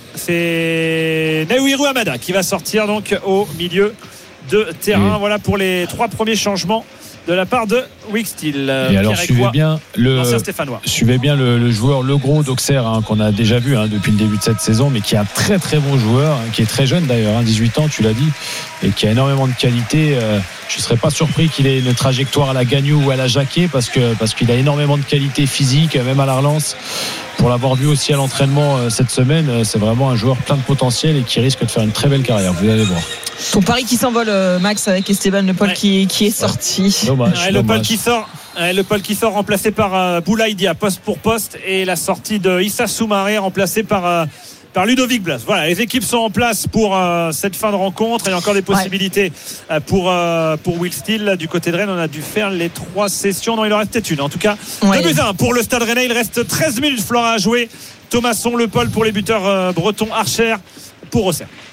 C'est Nawirou Hamada qui va sortir donc au milieu de terrain. Et- Voilà pour les trois premiers changements de la part de Will Steele. Et alors, suivez bien le, l'ancien Stéphanois. suivez bien le, le joueur Legros d'Auxerre, hein, qu'on a déjà vu hein, depuis le début de cette saison, mais qui est un très très bon joueur, hein, qui est très jeune d'ailleurs, hein, dix-huit ans, tu l'as dit, et qui a énormément de qualité. Euh, je ne serais pas surpris qu'il ait une trajectoire à la Gagnou ou à la Jacquet, parce que parce qu'il a énormément de qualité physique, même à la relance. Pour l'avoir vu aussi à l'entraînement euh, cette semaine, euh, c'est vraiment un joueur plein de potentiel et qui risque de faire une très belle carrière. Vous allez voir. Ton pari qui s'envole, euh, Max, avec Esteban Le Paul Ouais. qui, qui est sorti. Dommage. Ouais, le Paul dommage. qui sort, ouais, le Paul qui sort remplacé par euh, Boulaïdia, poste pour poste, et la sortie de Issa Soumaré remplacé par euh, par Ludovic Blas. Voilà, les équipes sont en place pour euh, cette fin de rencontre. Il y a encore des possibilités euh, pour euh, pour Will Steele. Du côté de Rennes, on a dû faire les trois sessions. Non, il en reste peut-être une. En tout cas, Ouais. deux buts à un pour le Stade Rennais. Il reste treize minutes Flora à jouer. Thomasson, Le Paul pour les buteurs euh, bretons, Archer pour Auxerre.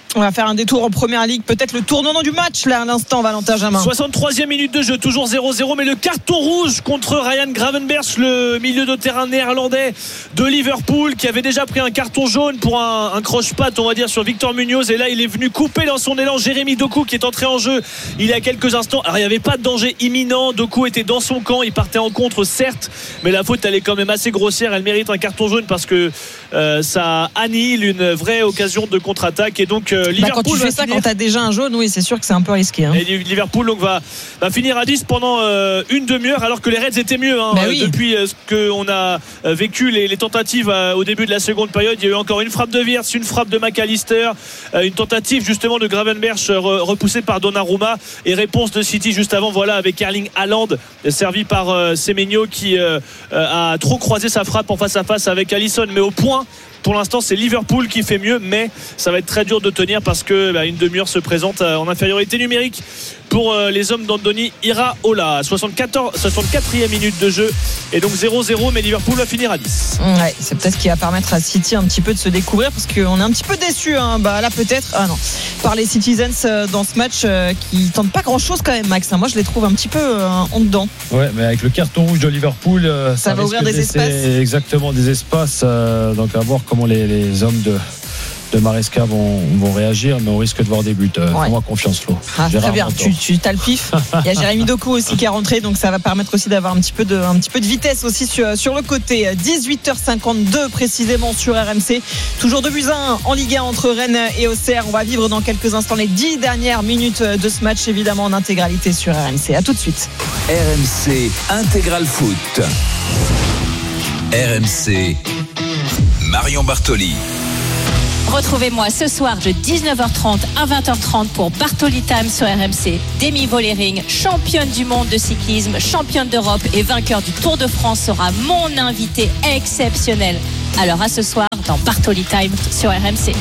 On va faire un détour en première ligue, peut-être le tournant du match là à l'instant, Valentin Jamin. soixante-troisième minute de jeu, toujours zéro zéro, mais le carton rouge contre Ryan Gravenberch, le milieu de terrain néerlandais de Liverpool, qui avait déjà pris un carton jaune pour un, un croche-patte, on va dire, sur Victor Munoz, et là il est venu couper dans son élan Jérémy Doku, qui est entré en jeu il y a quelques instants. Alors il n'y avait pas de danger imminent, Doku était dans son camp, il partait en contre certes, mais la faute elle est quand même assez grossière, elle mérite un carton jaune parce que euh, ça annihile une vraie occasion de contre-attaque, et donc euh, Liverpool, bah, quand tu fais ça, finir... quand t'as déjà un jaune, oui, c'est sûr que c'est un peu risqué. Hein. Et Liverpool donc va, va finir à dix pendant euh, une demi-heure, alors que les Reds étaient mieux hein, bah oui. depuis euh, ce qu'on a euh, vécu les, les tentatives euh, au début de la seconde période. Il y a eu encore une frappe de Wirtz, une frappe de McAllister, euh, une tentative justement de Gravenberch euh, repoussée par Donnarumma, et réponse de City juste avant, voilà, avec Erling Haaland servi par euh, Semenyo qui euh, euh, a trop croisé sa frappe en face à face avec Alisson, mais au point. Pour l'instant, c'est Liverpool qui fait mieux, mais ça va être très dur de tenir parce que bah, une demi-heure se présente en infériorité numérique pour euh, les hommes d'Andoni Iraola. soixante-quatrième minute de jeu, et donc zéro zéro, mais Liverpool va finir à dix. Ouais, c'est peut-être ce qui va permettre à City un petit peu de se découvrir, parce qu'on est un petit peu déçu hein, bah, là peut-être ah non, par les Citizens dans ce match euh, qui tentent pas grand-chose quand même, Max. Moi je les trouve un petit peu euh, en dedans. Ouais, mais avec le carton rouge de Liverpool, euh, ça, ça va ouvrir des espaces. Exactement, des espaces. Euh, donc à voir comment les, les hommes de de Maresca vont, vont réagir, mais on risque de voir des buts. Euh, ouais. Fais-moi confiance, Flo. Ah, très bien, tu, tu as le pif. Il y a Jérémy Doku aussi qui est rentré, donc ça va permettre aussi d'avoir un petit peu de, un petit peu de vitesse aussi sur, sur le côté. dix-huit heures cinquante-deux précisément sur R M C. Toujours deux buts à un en Ligue un entre Rennes et Auxerre. On va vivre dans quelques instants les dix dernières minutes de ce match, évidemment en intégralité sur R M C. À tout de suite. R M C Intégral Foot. R M C Marion Bartoli. Retrouvez-moi ce soir de dix-neuf heures trente à vingt heures trente pour Bartoli Time sur R M C. Demi Vollering, championne du monde de cyclisme, championne d'Europe et vainqueur du Tour de France, sera mon invité exceptionnel. Alors à ce soir dans Bartoli Time sur R M C.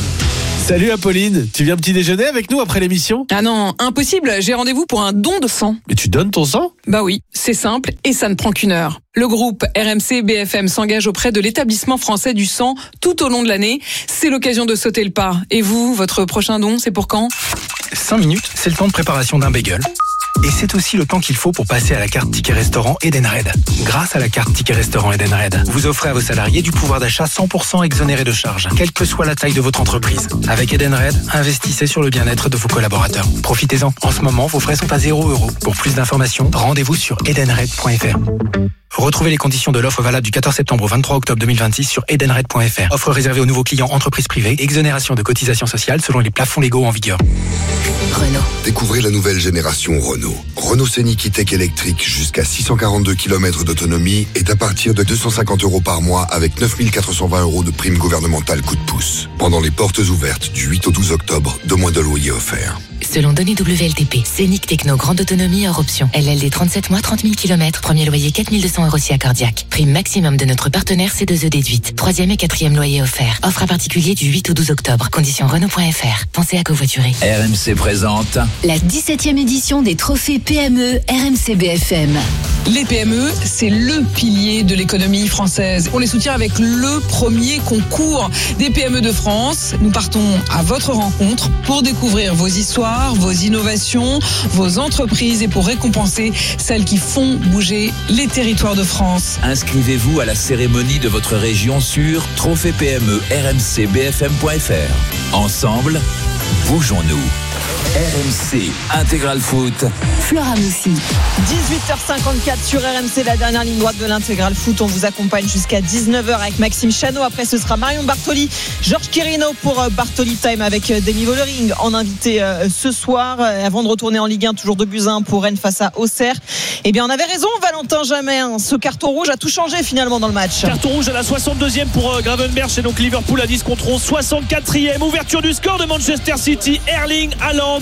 Salut Apolline, tu viens petit déjeuner avec nous après l'émission ? Ah non, impossible, j'ai rendez-vous pour un don de sang. Mais tu donnes ton sang ? Bah oui, c'est simple et ça ne prend qu'une heure. Le groupe R M C B F M s'engage auprès de l'établissement français du sang tout au long de l'année. C'est l'occasion de sauter le pas. Et vous, votre prochain don, c'est pour quand ? cinq minutes, c'est le temps de préparation d'un bagel. Et c'est aussi le temps qu'il faut pour passer à la carte Ticket Restaurant Edenred. Grâce à la carte Ticket Restaurant Edenred, vous offrez à vos salariés du pouvoir d'achat cent pour cent exonéré de charges, quelle que soit la taille de votre entreprise. Avec Edenred, investissez sur le bien-être de vos collaborateurs. Profitez-en. En ce moment, vos frais sont à zéro euro. Pour plus d'informations, rendez-vous sur edenred point f r. Retrouvez les conditions de l'offre valable du quatorze septembre au vingt-trois octobre deux mille vingt-six sur edenred point f r. Offre réservée aux nouveaux clients entreprises privées. Exonération de cotisations sociales selon les plafonds légaux en vigueur. Renault. Découvrez la nouvelle génération Renault. Renault Scénic E-Tech électrique jusqu'à six cent quarante-deux kilomètres d'autonomie est à partir de deux cent cinquante euros par mois avec neuf mille quatre cent vingt euros de prime gouvernementale coup de pouce. Pendant les portes ouvertes du huit au douze octobre, deux mois de loyer offerts. Selon données W L T P, Scénic Techno grande autonomie hors option. L L D trente-sept mois, trente mille kilomètres. Premier loyer quatre mille deux cents euros si accordiaque. Prime maximum de notre partenaire C deux E déduite. Troisième et quatrième loyer offert. Offre à particulier du huit au douze octobre. Conditions Renault point f r. Pensez à covoiturer. R M C présente la dix-septième édition des trophées P M E R M C B F M. Les P M E, c'est le pilier de l'économie française. On les soutient avec le premier concours des P M E de France. Nous partons à votre rencontre pour découvrir vos histoires, vos innovations, vos entreprises et pour récompenser celles qui font bouger les territoires de France. Inscrivez-vous à la cérémonie de votre région sur trophée P M E R M C B F M point f r. Ensemble, bougeons-nous. R M C Intégral Foot. Flora Moussi. dix-huit heures cinquante-quatre sur R M C, la dernière ligne droite de l'Intégral Foot. On vous accompagne jusqu'à dix-neuf heures avec Maxime Chano. Après, ce sera Marion Bartoli, Georges Quirino pour Bartoli Time avec Demi Vollering en invité ce soir. Avant de retourner en Ligue un, toujours deux buts à un pour Rennes face à Auxerre. Eh bien, on avait raison, Valentin Jamin. Ce carton rouge a tout changé finalement dans le match. Carton rouge à la soixante-deuxième pour Gravenberch et donc Liverpool à dix contre onze. soixante-quatrième ouverture du score de Manchester City. Erling Haaland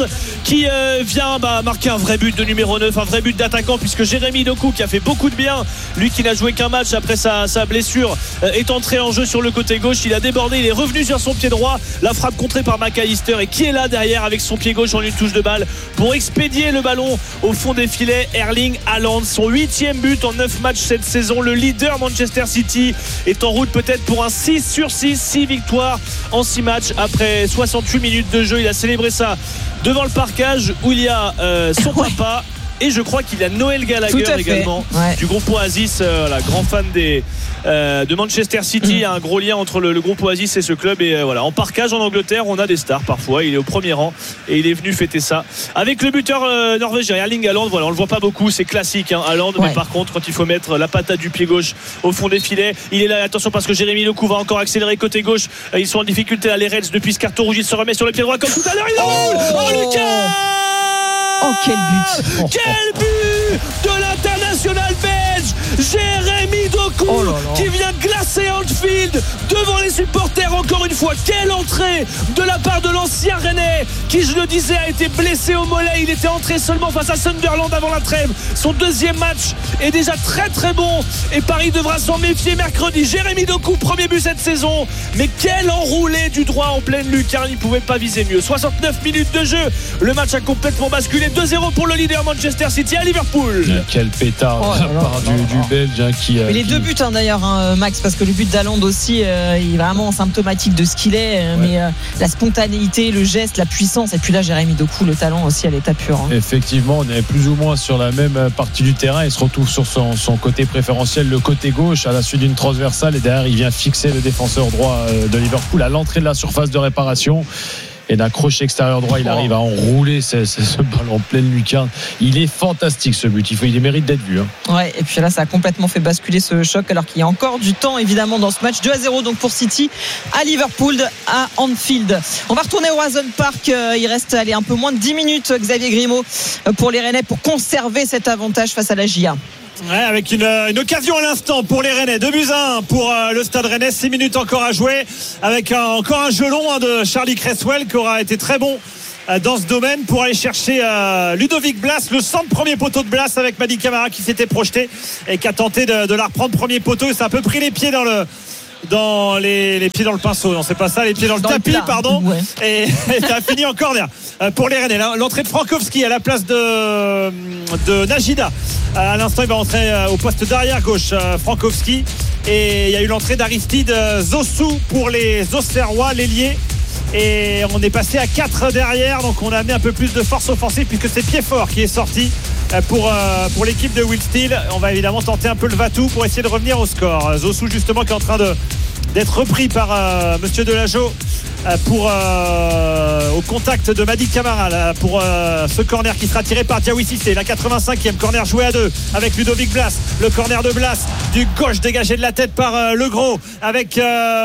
qui euh, vient bah, marquer un vrai but de numéro neuf, un vrai but d'attaquant, puisque Jérémy Doku, qui a fait beaucoup de bien, lui qui n'a joué qu'un match après sa, sa blessure, euh, est entré en jeu sur le côté gauche. Il a débordé, il est revenu sur son pied droit, la frappe contrée par McAllister, et qui est là derrière avec son pied gauche en une touche de balle pour expédier le ballon au fond des filets. Erling Haaland, son huitième but en neuf matchs cette saison. Le leader Manchester City est en route peut-être pour un six sur six, six victoires en six matchs après soixante-huit minutes de jeu. Il a célébré ça devant le parkage où il y a euh, son papa. Et je crois qu'il y a Noël Gallagher également, ouais. du groupe Oasis, euh, voilà, grand fan des, euh, de Manchester City. Il y a un gros lien entre le, le groupe Oasis et ce club. Et euh, voilà, en parkage en Angleterre, on a des stars parfois. Il est au premier rang et il est venu fêter ça avec le buteur euh, norvégien Erling Haaland. Voilà, on le voit pas beaucoup, c'est classique, hein, Haaland. Ouais. Mais par contre, quand il faut mettre la patate du pied gauche au fond des filets, il est là. Attention parce que Jérémy Doku va encore accélérer côté gauche. Euh, ils sont en difficulté à les Reds depuis ce carton rouge. Il se remet sur le pied droit comme tout à l'heure. Il roule. Oh, oh Lucas. Oh quel but. Quel but de l'international belge Jérémy Doku, oh là là. qui vient glacer Anfield devant les supporters encore une fois. Quelle entrée de la part de l'ancien Rennais qui, je le disais, a été blessé au mollet. Il était entré seulement face à Sunderland avant la trêve. Son deuxième match est déjà très très bon et Paris devra s'en méfier mercredi. Jérémy Doku, premier but cette saison, mais quel enroulé du droit en pleine lucarne. Il ne pouvait pas viser mieux. soixante-neuf minutes de jeu, le match a complètement basculé. Deux zéro pour le leader Manchester City à Liverpool. Quel pétard oh, de la part du, du Belge hein, qui. Mais les qui... deux buts hein, d'ailleurs, hein, Max, parce que le but d'Haaland aussi, euh, il est vraiment symptomatique de ce qu'il est. Euh, ouais. Mais euh, la spontanéité, le geste, la puissance, et puis là Jérémy Doku, le talent aussi à l'état pur. Hein. Effectivement, on est plus ou moins sur la même partie du terrain. Il se retrouve sur son, son côté préférentiel, le côté gauche, à la suite d'une transversale, et derrière il vient fixer le défenseur droit de Liverpool à l'entrée de la surface de réparation. Et d'un crochet extérieur droit, il arrive à enrouler ce, ce, ce ballon en pleine lucarne. Il est fantastique ce but. Il, faut, il mérite d'être vu. Hein. Ouais, et puis là, ça a complètement fait basculer ce choc, alors qu'il y a encore du temps évidemment dans ce match. deux à zéro donc pour City à Liverpool, à Anfield. On va retourner au Roazhon Park. Il reste allez, un peu moins de dix minutes, Xavier Grimaud, pour les Rennais, pour conserver cet avantage face à la J A. Ouais, avec une, une occasion à l'instant pour les Rennais. deux buts à un pour euh, le Stade Rennais. six minutes encore à jouer, avec un, encore un jeu long hein, de Charlie Cresswell qui aura été très bon euh, dans ce domaine pour aller chercher euh, Ludovic Blas, le centre premier poteau de Blas, avec Mady Camara qui s'était projeté et qui a tenté de, de la reprendre premier poteau. Et ça a un peu pris les pieds dans le dans les, les pieds dans le pinceau, non c'est pas ça, les pieds dans le dans tapis le pardon ouais. et, et ça a fini en corner euh, pour les Rennais. L'entrée de Frankowski à la place de, de Najida. À l'instant il va rentrer au poste d'arrière gauche euh, Frankowski, et il y a eu l'entrée d'Aristide Zossou pour les Auxerrois, l'ailier, et on est passé à quatre derrière, donc on a amené un peu plus de force offensive puisque c'est Piedfort qui est sorti pour, euh, pour l'équipe de Will Steele. On va évidemment tenter un peu le va-tout pour essayer de revenir au score. Zossou justement qui est en train de, d'être repris par euh, Monsieur Delageau euh, pour euh, au contact de Mady Camara là, pour euh, ce corner qui sera tiré par Diawy Cissé. La quatre-vingt-cinquième, corner joué à deux avec Ludovic Blas. Le corner de Blas du gauche dégagé de la tête par euh, Le Gros, avec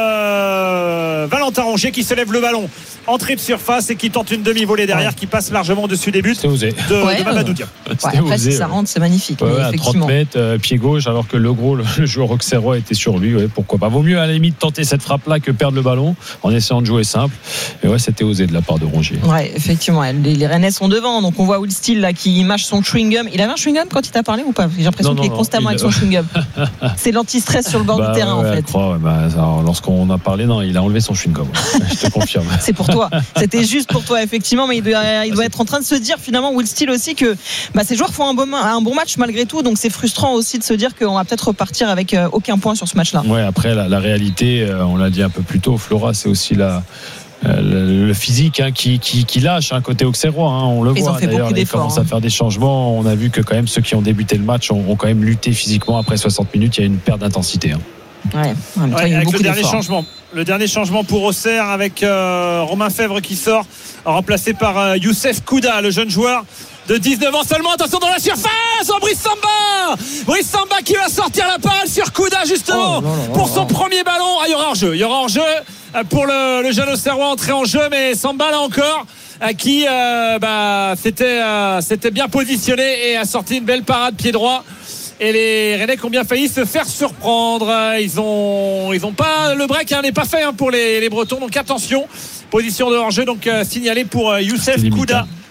euh, Valentin Rongier qui se lève le ballon. Entrée de surface et qui tente une demi-volée derrière, ouais. qui passe largement au-dessus des buts de, ouais, de Mamadou Dia. Ouais, après, osé, si ça rentre, c'est magnifique. Ouais, à trente mètres, euh, pied gauche, alors que Le Gros, le, le joueur auxerrois, était sur lui. Ouais, pourquoi pas. Vaut mieux à la limite tenter cette frappe-là que perdre le ballon en essayant de jouer simple. Et ouais, c'était osé de la part de Rongier. Ouais, effectivement. Les, les Rennais sont devant. Donc on voit Will Steele là, qui mâche son chewing-gum. Il avait un chewing-gum quand il t'a parlé ou pas? J'ai l'impression non, qu'il non, est constamment il... avec son chewing-gum. C'est l'anti-stress sur le bord bah, du terrain ouais, en fait. Crois, ouais, bah, alors, lorsqu'on a parlé, non, il a enlevé son chewing-gum. Ouais. Je te confirme. C'est pour toi. C'était juste pour toi effectivement, mais il doit, il doit être en train de se dire finalement, Will Steele aussi, que bah, ces joueurs font un bon, un bon match malgré tout, donc c'est frustrant aussi de se dire qu'on va peut-être repartir avec euh, aucun point sur ce match-là. Ouais, après la, la réalité, euh, on l'a dit un peu plus tôt, Flora, c'est aussi la Euh, le, le physique hein, qui, qui, qui lâche hein, côté auxerrois, hein, on le ils voit d'ailleurs, ils commencent hein. à faire des changements. On a vu que quand même ceux qui ont débuté le match ont, ont quand même lutté physiquement. Après soixante minutes, il y a une perte d'intensité hein. Ouais, en même temps, ouais, il y a avec beaucoup le dernier d'efforts. changement le dernier changement pour Auxerre, avec euh, Romain Fèvre qui sort, remplacé par euh, Youssef Kouda, le jeune joueur de dix-neuf ans seulement. Attention dans la surface, oh, Brice Samba Brice Samba qui va sortir la parole sur Kouda justement, oh, non, non, non, pour son non. premier ballon. Ah, il y aura hors-jeu, il y aura hors-jeu pour le, le jeune Auxerrois entré en jeu, mais Samba là encore qui euh, bah, c'était, euh, c'était bien positionné et a sorti une belle parade pied droit. Et les Rennais qui ont bien failli se faire surprendre. Ils ont, ils ont pas, le break hein, n'est pas fait hein, pour les, les Bretons. Donc attention, position de hors-jeu donc euh, signalée pour euh, Youssef Kouda.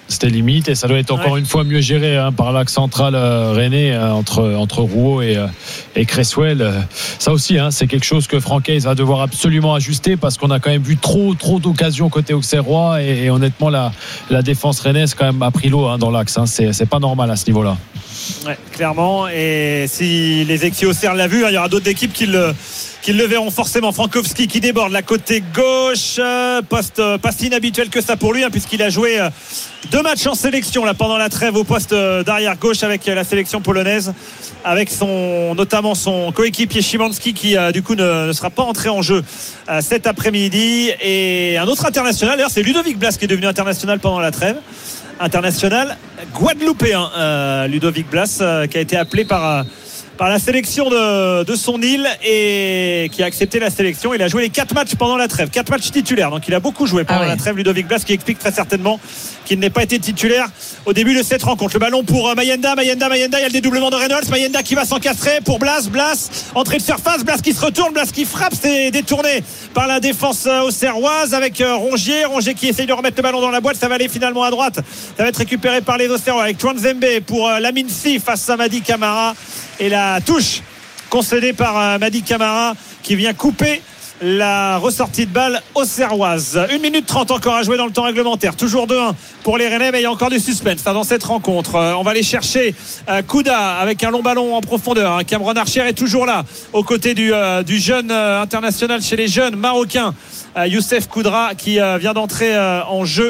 C'était limite et ça doit être encore ouais. une fois mieux géré hein, par l'axe central euh, rennais euh, entre, entre Rouault et, euh, et Cresswell. Euh, ça aussi, hein, c'est quelque chose que Francaise va devoir absolument ajuster parce qu'on a quand même vu trop, trop d'occasions côté Auxerrois et, et honnêtement, la, la défense rennaise quand même a pris l'eau hein, dans l'axe. Hein. C'est, c'est pas normal à ce niveau-là. Ouais, clairement. Et si les ex-Auxerre l'a vu, hein, il y aura d'autres équipes qui le. Qu'ils le verront forcément. Frankowski qui déborde la côté gauche, poste pas si inhabituel que ça pour lui hein, puisqu'il a joué deux matchs en sélection là pendant la trêve au poste d'arrière gauche avec la sélection polonaise, avec son notamment son coéquipier Szymanski qui du coup ne, ne sera pas entré en jeu cet après-midi. Et un autre international d'ailleurs, c'est Ludovic Blas qui est devenu international pendant la trêve, international guadeloupéen, euh, Ludovic Blas euh, qui a été appelé par euh, par la sélection de, de son île et qui a accepté la sélection. Il a joué les quatre matchs pendant la trêve, quatre matchs titulaires, donc il a beaucoup joué pendant ah ouais. la trêve. Ludovic Blas qui explique très certainement qu'il n'ait pas été titulaire au début de cette rencontre. Le ballon pour Mayenda, Mayenda, Mayenda, il y a le dédoublement de Reynolds, Mayenda qui va s'encastrer pour Blas, Blas, entrée de surface, Blas qui se retourne, Blas qui frappe, c'est détourné par la défense auxerroise avec Rongier, Rongier qui essaye de remettre le ballon dans la boîte, ça va aller finalement à droite, ça va être récupéré par les Auxerrois avec Twanzembe pour Lamine Si face à Madi Camara. Et la touche concédée par Madi Camara qui vient couper la ressortie de balle auxerroise. une minute trente encore à jouer dans le temps réglementaire. Toujours deux un pour les Rennais, mais il y a encore du suspense dans cette rencontre. On va aller chercher Kouda avec un long ballon en profondeur. Cameron Archer est toujours là aux côtés du, du jeune international chez les jeunes marocains, Youssef Koudra, qui vient d'entrer en jeu.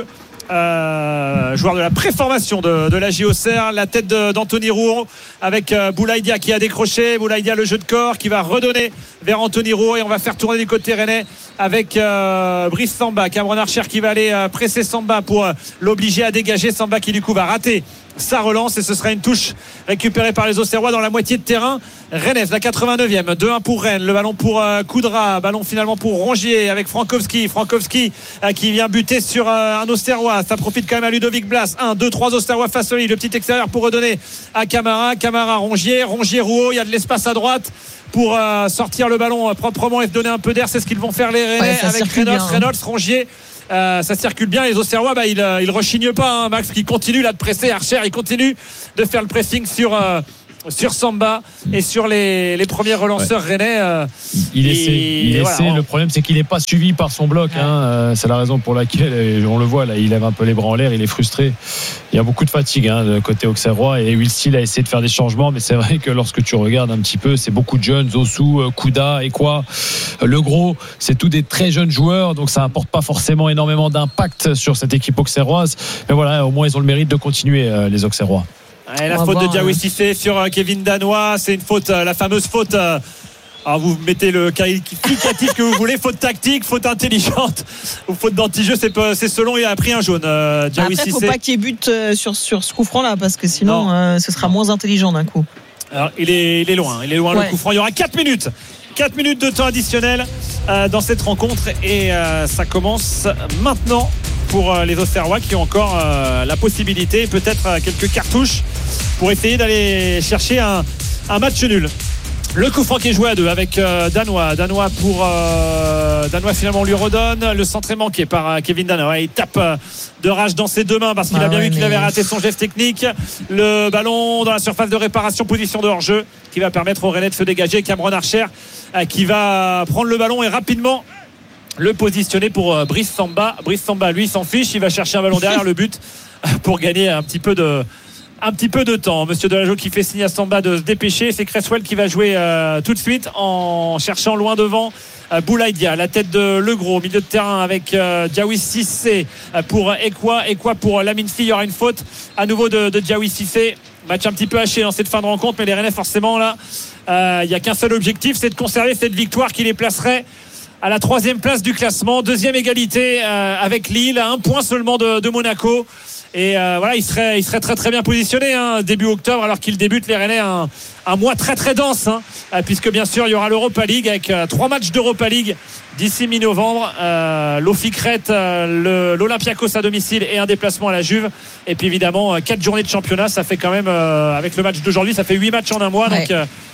Euh, joueur de la préformation de, de la J O C R, la tête de, d'Anthony Rouault avec euh, Boulaïdia qui a décroché, Boulaïdia le jeu de corps qui va redonner vers Anthony Rouault et on va faire tourner du côté rennais avec euh, Brice Samba, Cameron Archer qui va aller euh, presser Samba pour euh, l'obliger à dégager. Samba qui du coup va rater sa relance et ce sera une touche récupérée par les Auxerrois dans la moitié de terrain rennaise, la quatre-vingt-neuvième. deux un pour Rennes, le ballon pour euh, Koudra, ballon finalement pour Rongier avec Frankowski, Frankowski euh, qui vient buter sur euh, un Auxerrois, ça profite quand même à Ludovic Blas. un, deux, trois Auxerrois face au lit, le petit extérieur pour redonner à Camara, Camara Rongier, Rongier Rouault, il y a de l'espace à droite pour euh, sortir le ballon euh, proprement et donner un peu d'air, c'est ce qu'ils vont faire les Rennais ouais, avec Reynolds, bien, hein. Reynolds, Rongier. Euh, ça circule bien, les Auxerrois bah, ils, euh, ils rechignent pas hein, Max qui continue là de presser, Archer il continue de faire le pressing sur euh, sur Samba et sur les, les premiers relanceurs ouais. rennais euh, il essaie, il essaie voilà, le problème c'est qu'il n'est pas suivi par son bloc ouais. hein, euh, c'est la raison pour laquelle on le voit là, il lève un peu les bras en l'air, il est frustré, il y a beaucoup de fatigue hein, de côté auxerrois et Will Steele a essayé de faire des changements mais c'est vrai que lorsque tu regardes un petit peu c'est beaucoup de jeunes, Zosu, Kouda et quoi Le Gros, c'est tous des très jeunes joueurs donc ça n'apporte pas forcément énormément d'impact sur cette équipe auxerroise mais voilà, au moins ils ont le mérite de continuer euh, les Auxerrois. Et la faute de Diawy Cissé sur Kevin Danois, c'est une faute, la fameuse faute. Alors vous mettez le qualificatif que vous voulez, faute tactique, faute intelligente ou faute d'anti-jeu, c'est, c'est selon, il a pris un jaune. Euh, Après, il ne faut pas qu'il y ait but sur, sur ce coup franc là, parce que sinon euh, ce sera moins intelligent d'un coup. Alors il est, il est loin, il est loin ouais. le coup franc. Il y aura quatre minutes. quatre minutes de temps additionnel euh, dans cette rencontre et euh, ça commence maintenant pour euh, les Auxerrois qui ont encore euh, la possibilité, peut-être euh, quelques cartouches pour essayer d'aller chercher un, un match nul. Le coup franc qui est joué à deux avec euh, Danois. Danois pour euh, Danois finalement lui redonne. Le centre est manqué par euh, Kevin Danois. Il tape euh, de rage dans ses deux mains parce qu'il ah a bien ouais, vu qu'il mais... avait raté son geste technique. Le ballon dans la surface de réparation, position de hors-jeu qui va permettre aux Rennais de se dégager. Cameron Archer euh, qui va prendre le ballon et rapidement le positionner pour euh, Brice Samba. Brice Samba lui s'en fiche, il va chercher un ballon derrière le but pour gagner un petit peu de un petit peu de temps. Monsieur Delageau qui fait signe à Samba de se dépêcher. C'est Cresswell qui va jouer euh, tout de suite en cherchant loin devant euh, Boulaïdia, la tête de Le Gros, milieu de terrain avec euh, Diawy Cissé pour Ekwa, Ekwa pour Lamine Si. Il y aura une faute à nouveau de, de Diawy Cissé. Match un petit peu haché dans cette fin de rencontre, mais les Rennais forcément là, euh, il n'y a qu'un seul objectif, c'est de conserver cette victoire qui les placerait à la troisième place du classement, deuxième égalité euh, avec Lille, à un point seulement de, de Monaco. Et euh, voilà, il serait, il serait très très bien positionné hein, début octobre, alors qu'il débute les Rennais un, un mois très très dense, hein, puisque bien sûr il y aura l'Europa League avec euh, trois matchs d'Europa League d'ici mi-novembre, euh, l'Oficrète, euh, le, l'Olympiakos à domicile et un déplacement à la Juve. Et puis évidemment euh, quatre journées de championnat, ça fait quand même euh, avec le match d'aujourd'hui, ça fait huit matchs en un mois, ouais. donc. Euh,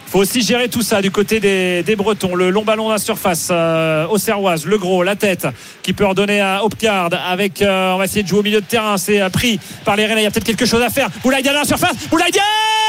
faut aussi gérer tout ça du côté des, des Bretons. Le long ballon à la surface, euh, Auxerroise, le gros, la tête qui peut redonner à Optard avec, euh, on va essayer de jouer au milieu de terrain. C'est euh, pris par les Rennais. Il y a peut-être quelque chose à faire. Boulaïdia dans la surface. Boulaïdia,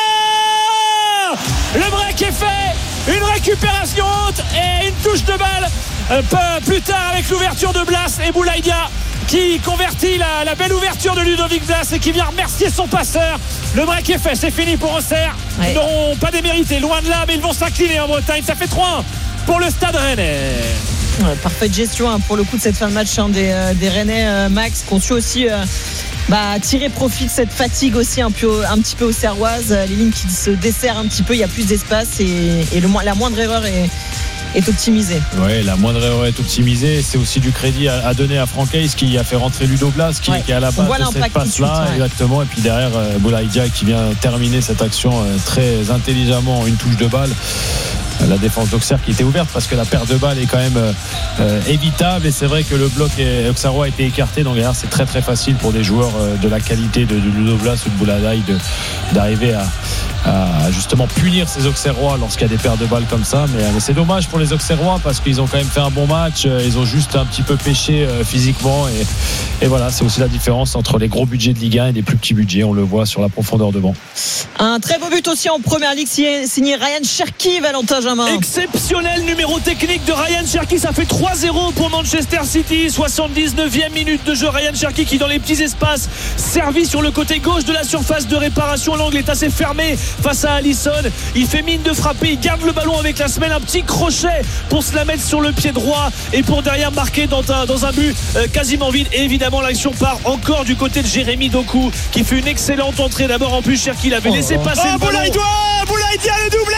le break est fait. Une récupération haute et une touche de balle euh, plus tard avec l'ouverture de Blas et Boulaïdia qui convertit la, la belle ouverture de Ludovic Blas et qui vient remercier son passeur. Le break est fait, c'est fini pour Auxerre. Ouais. Ils n'auront pas démérité, loin de là, mais ils vont s'incliner en Bretagne. Ça fait trois un pour le Stade Rennais. Ouais, parfaite gestion hein, pour le coup de cette fin de match hein, des, euh, des Rennais, euh, Max, qui ont su aussi euh, bah, tirer profit de cette fatigue aussi un, peu, un petit peu auxerroise. Les lignes qui se desserrent un petit peu, il y a plus d'espace et, et le, la moindre erreur est est optimisé. Oui, la moindre erreur est optimisée. C'est aussi du crédit à, à donner à Franck Hayes qui a fait rentrer Ludo Blas qui, ouais. qui est à la base de cette passe-là. Ouais. Exactement. Et puis derrière, euh, Boulaïdia qui vient terminer cette action euh, très intelligemment, une touche de balle. La défense d'Auxerre qui était ouverte parce que la perte de balle est quand même euh, évitable et c'est vrai que le bloc auxerrois a été écarté, donc derrière c'est très très facile pour des joueurs euh, de la qualité de, de Ludo Blas ou de Boulaïdia de, d'arriver à, à justement punir ces Auxerrois lorsqu'il y a des pertes de balles comme ça, mais, mais c'est dommage pour les Auxerrois parce qu'ils ont quand même fait un bon match, ils ont juste un petit peu pêché euh, physiquement et, et voilà, c'est aussi la différence entre les gros budgets de Ligue un et les plus petits budgets, on le voit sur la profondeur de banc. Un très beau but aussi en première ligue signé Ryan Cherki, Valentin Jamin. Exceptionnel numéro technique de Ryan Cherki, ça fait trois zéro pour Manchester City. soixante-dix-neuvième minute de jeu, Ryan Cherki qui dans les petits espaces servi sur le côté gauche de la surface de réparation, l'angle est assez fermé face à Alisson, il fait mine de frapper, il garde le ballon avec la semelle, un petit crochet pour se la mettre sur le pied droit et pour derrière marquer dans un, dans un but euh, quasiment vide. Et évidemment l'action part encore du côté de Jérémy Doku qui fait une excellente entrée. D'abord en plus Cherki l'avait laissé oh, passer oh, le ballon. Boulaïdia, Boulaïdia le doublé,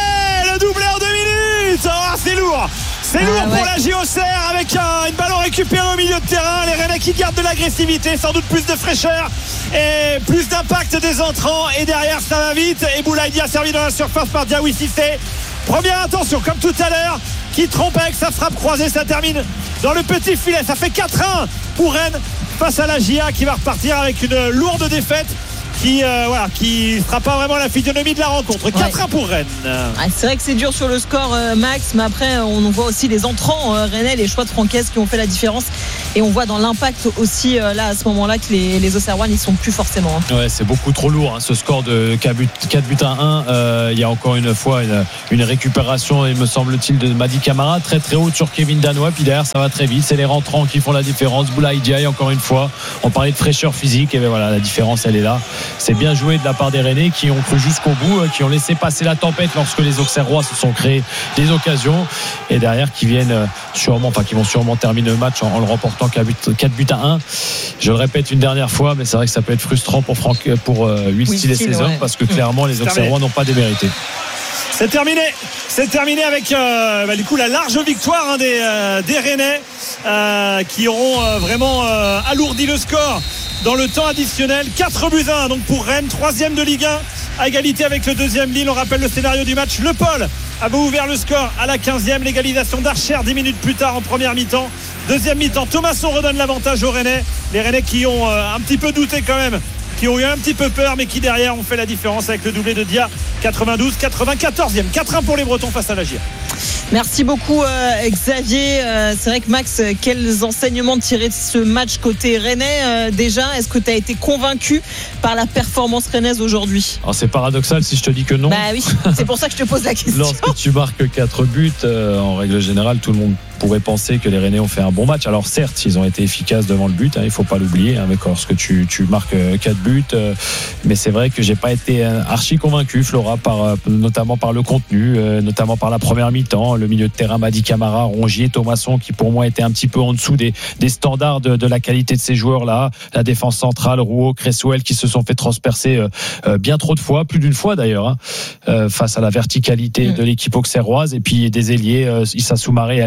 le doublé en deux minutes. Oh, c'est lourd. C'est ah, lourd ouais. pour la J O C R avec un, une ballon récupérée au milieu de terrain. Les Rennais qui gardent de l'agressivité, sans doute plus de fraîcheur et plus d'impact des entrants. Et derrière, ça va vite. Et Boulaïdia servi dans la surface par Diawy Cissé. Première intention, comme tout à l'heure, qui trompe avec sa frappe croisée. Ça termine dans le petit filet. Ça fait quatre un pour Rennes face à la J A qui va repartir avec une lourde défaite. Qui euh, voilà, qui sera pas vraiment la physionomie de la rencontre. quatre un ouais. pour Rennes. Ah, c'est vrai que c'est dur sur le score, euh, Max, mais après on voit aussi les entrants euh, rennais, les choix de Francaise qui ont fait la différence. Et on voit dans l'impact aussi euh, là à ce moment-là que les, les Auxerrois n'y sont plus forcément. Hein. Ouais, c'est beaucoup trop lourd hein, ce score de quatre buts à un. Euh, il y a encore une fois une, une récupération, il me semble-t-il, de Madi Camara très très haute sur Kevin Danois. Puis derrière ça va très vite. C'est les rentrants qui font la différence. Boulaïdia encore une fois. On parlait de fraîcheur physique et bien voilà, la différence elle est là. C'est bien joué de la part des Rennais qui ont cru jusqu'au bout, qui ont laissé passer la tempête lorsque les Auxerrois se sont créés des occasions et derrière qui viennent sûrement, enfin qui vont sûrement terminer le match en, en le remportant quatre buts à un. Je le répète une dernière fois, mais c'est vrai que ça peut être frustrant pour Franck, pour euh, Will Steele et ses hommes ouais. parce que clairement les Auxerrois n'ont pas démérité. C'est terminé, c'est terminé avec euh, bah, du coup la large victoire hein, des, euh, des Rennais euh, qui auront euh, vraiment euh, alourdi le score dans le temps additionnel. Quatre buts à un donc pour Rennes, troisième de Ligue un à égalité avec le deuxième Lille. On rappelle le scénario du match. Le Paul avait ouvert le score à la quinzième, l'égalisation d'Archer dix minutes plus tard en première mi-temps. Deuxième mi-temps, Thomasson redonne l'avantage aux Rennais. Les Rennais qui ont euh, un petit peu douté quand même, qui ont eu un petit peu peur, mais qui derrière ont fait la différence avec le doublé de Dia. Quatre-vingt-douze quatre-vingt-quatorzième, quatre un pour les Bretons face à la J A. Merci beaucoup euh, Xavier. Euh, c'est vrai que Max, quels enseignements tirer de ce match côté rennais euh, déjà? Est-ce que tu as été convaincu par la performance rennaise aujourd'hui? Alors c'est paradoxal si je te dis que non. Bah oui, c'est pour ça que je te pose la question. Lorsque tu marques quatre buts, euh, en règle générale, tout le monde pourrait penser que les Rennais ont fait un bon match. Alors certes, ils ont été efficaces devant le but, hein, il faut pas l'oublier, hein, lorsque tu, tu marques quatre buts, euh, mais c'est vrai que j'ai pas été archi convaincu, Flora, par, notamment par le contenu, euh, notamment par la première mi-temps, le milieu de terrain Madi Camara, Rongier, Thomasson qui pour moi était un petit peu en dessous des, des standards de, de la qualité de ces joueurs-là, la défense centrale, Rouault, Cresswell qui se sont fait transpercer euh, euh, bien trop de fois, plus d'une fois d'ailleurs, hein, euh, face à la verticalité mmh. de l'équipe auxerroise, et puis des ailiers, euh, Issa Soumaré et Altamari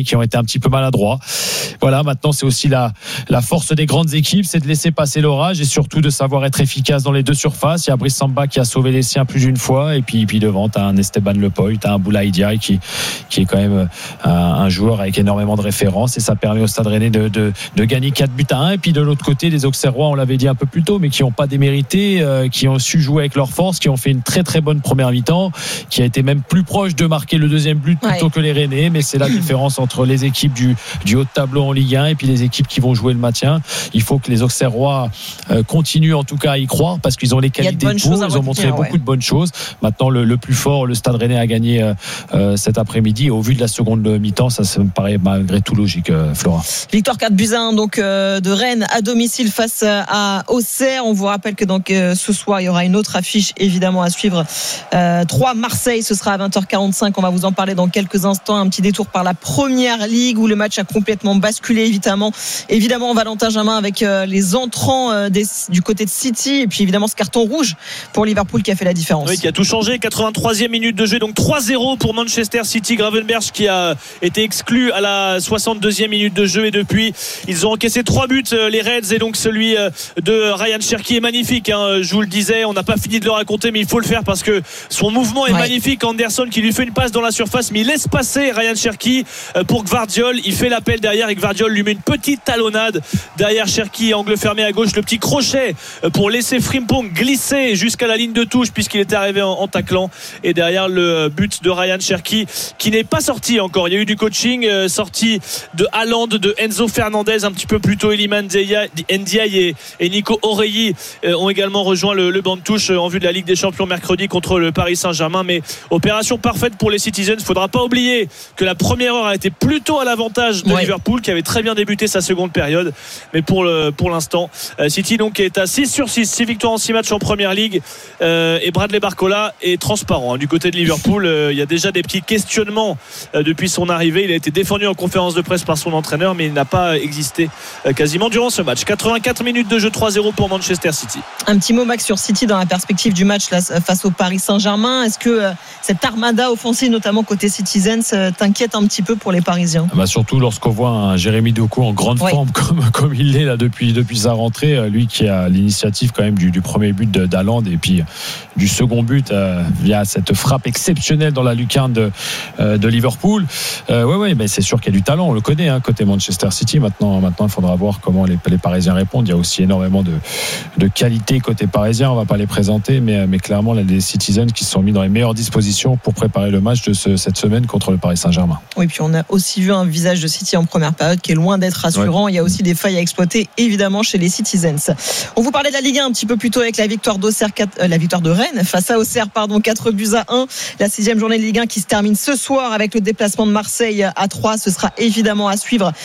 qui ont été un petit peu maladroits. Voilà, maintenant c'est aussi la, la force des grandes équipes, c'est de laisser passer l'orage et surtout de savoir être efficace dans les deux surfaces. Il y a Brice Samba qui a sauvé les siens plus d'une fois et puis, puis devant t'as un Esteban Lepoy, t'as un Boulaye Diaye qui, qui est quand même un, un joueur avec énormément de références et ça permet au Stade Rennais de, de, de gagner quatre buts à un. Et puis de l'autre côté les Auxerrois, on l'avait dit un peu plus tôt, mais qui n'ont pas démérité, euh, qui ont su jouer avec leur force, qui ont fait une très très bonne première mi-temps, qui a été même plus proche de marquer le deuxième but plutôt ouais. que les Rennais, mais c'est la différence entre les équipes du, du haut de tableau en Ligue un et puis les équipes qui vont jouer le maintien. Il faut que les Auxerrois euh, continuent en tout cas à y croire parce qu'ils ont les qualités pour, ils ont montré beaucoup ouais. de bonnes choses. Maintenant le, le plus fort, le Stade Rennais a gagné euh, euh, cet après-midi et au vu de la seconde mi-temps, ça, ça me paraît malgré tout logique, euh, Flora. Victoire quatre buts à un donc euh, de Rennes à domicile face à Auxerre. On vous rappelle que donc euh, ce soir il y aura une autre affiche évidemment à suivre. Euh, trois Marseille, ce sera à vingt heures quarante-cinq. On va vous en parler dans quelques instants. Un petit détour par la Première Ligue où le match a complètement basculé évidemment. Évidemment Valentin Jamin avec euh, les entrants euh, des, du côté de City et puis évidemment ce carton rouge pour Liverpool qui a fait la différence. Oui, qui a tout changé. quatre-vingt-troisième minute de jeu, donc trois zéro pour Manchester City. Gravenberch qui a été exclu à la soixante-deuxième minute de jeu et depuis ils ont encaissé trois buts les Reds et donc celui de Ryan Cherki est magnifique hein. Je vous le disais, on n'a pas fini de le raconter mais il faut le faire parce que son mouvement est ouais. magnifique. Anderson qui lui fait une passe dans la surface mais il laisse passer Ryan Cherki pour Gvardiol, il fait l'appel derrière et Gvardiol lui met une petite talonnade derrière Cherki, angle fermé à gauche, le petit crochet pour laisser Frimpong glisser jusqu'à la ligne de touche puisqu'il était arrivé en, en taclant et derrière le but de Ryan Cherki qui n'est pas sorti encore, il y a eu du coaching euh, sorti de Haaland, de Enzo Fernandez un petit peu plus tôt, Iliman Ndiaye et, et Nico Oreilly euh, ont également rejoint le, le banc de touche euh, en vue de la Ligue des Champions mercredi contre le Paris Saint-Germain, mais opération parfaite pour les Citizens. Il ne faudra pas oublier que la première heure a été plutôt à l'avantage de ouais. Liverpool qui avait très bien débuté sa seconde période, mais pour, le, pour l'instant euh, City donc est à six sur six, six victoires en six matchs en Première Ligue euh, et Bradley Barcola est transparent hein. Du côté de Liverpool euh, il y a déjà des petits questionnements euh, depuis son arrivée, il a été défendu en conférence de presse par son entraîneur mais il n'a pas existé euh, quasiment durant ce match. Quatre-vingt-quatre minutes de jeu, trois zéro pour Manchester City. Un petit mot Max sur City dans la perspective du match là, face au Paris Saint-Germain. Est-ce que euh, cette armada offensive notamment côté Citizens euh, t'inquiète un petit peu pour les Parisiens? Bah surtout lorsqu'on voit un Jérémy Doku en grande ouais. forme comme, comme il l'est là depuis, depuis sa rentrée, lui qui a l'initiative quand même du, du premier but d'Haaland et puis du second but euh, via cette frappe exceptionnelle dans la lucarne de, euh, de Liverpool. Euh, ouais ouais mais c'est sûr qu'il y a du talent, on le connaît hein, côté Manchester City. Maintenant, maintenant il faudra voir comment les, les Parisiens répondent. Il y a aussi énormément de, de qualité côté parisien, on va pas les présenter mais, mais clairement là, les Citizens qui se sont mis dans les meilleures dispositions pour préparer le match de ce, cette semaine contre le Paris Saint-Germain. Oui, puis on a aussi vu un visage de City en première période qui est loin d'être rassurant. Ouais. Il y a aussi des failles à exploiter évidemment chez les Citizens. On vous parlait de la Ligue un un petit peu plus tôt avec la victoire d'Auxerre, euh, la victoire de Rennes face à Auxerre, pardon, quatre buts à un. La sixième journée de Ligue un qui se termine ce soir avec le déplacement de Marseille à Troyes. Ce sera évidemment à suivre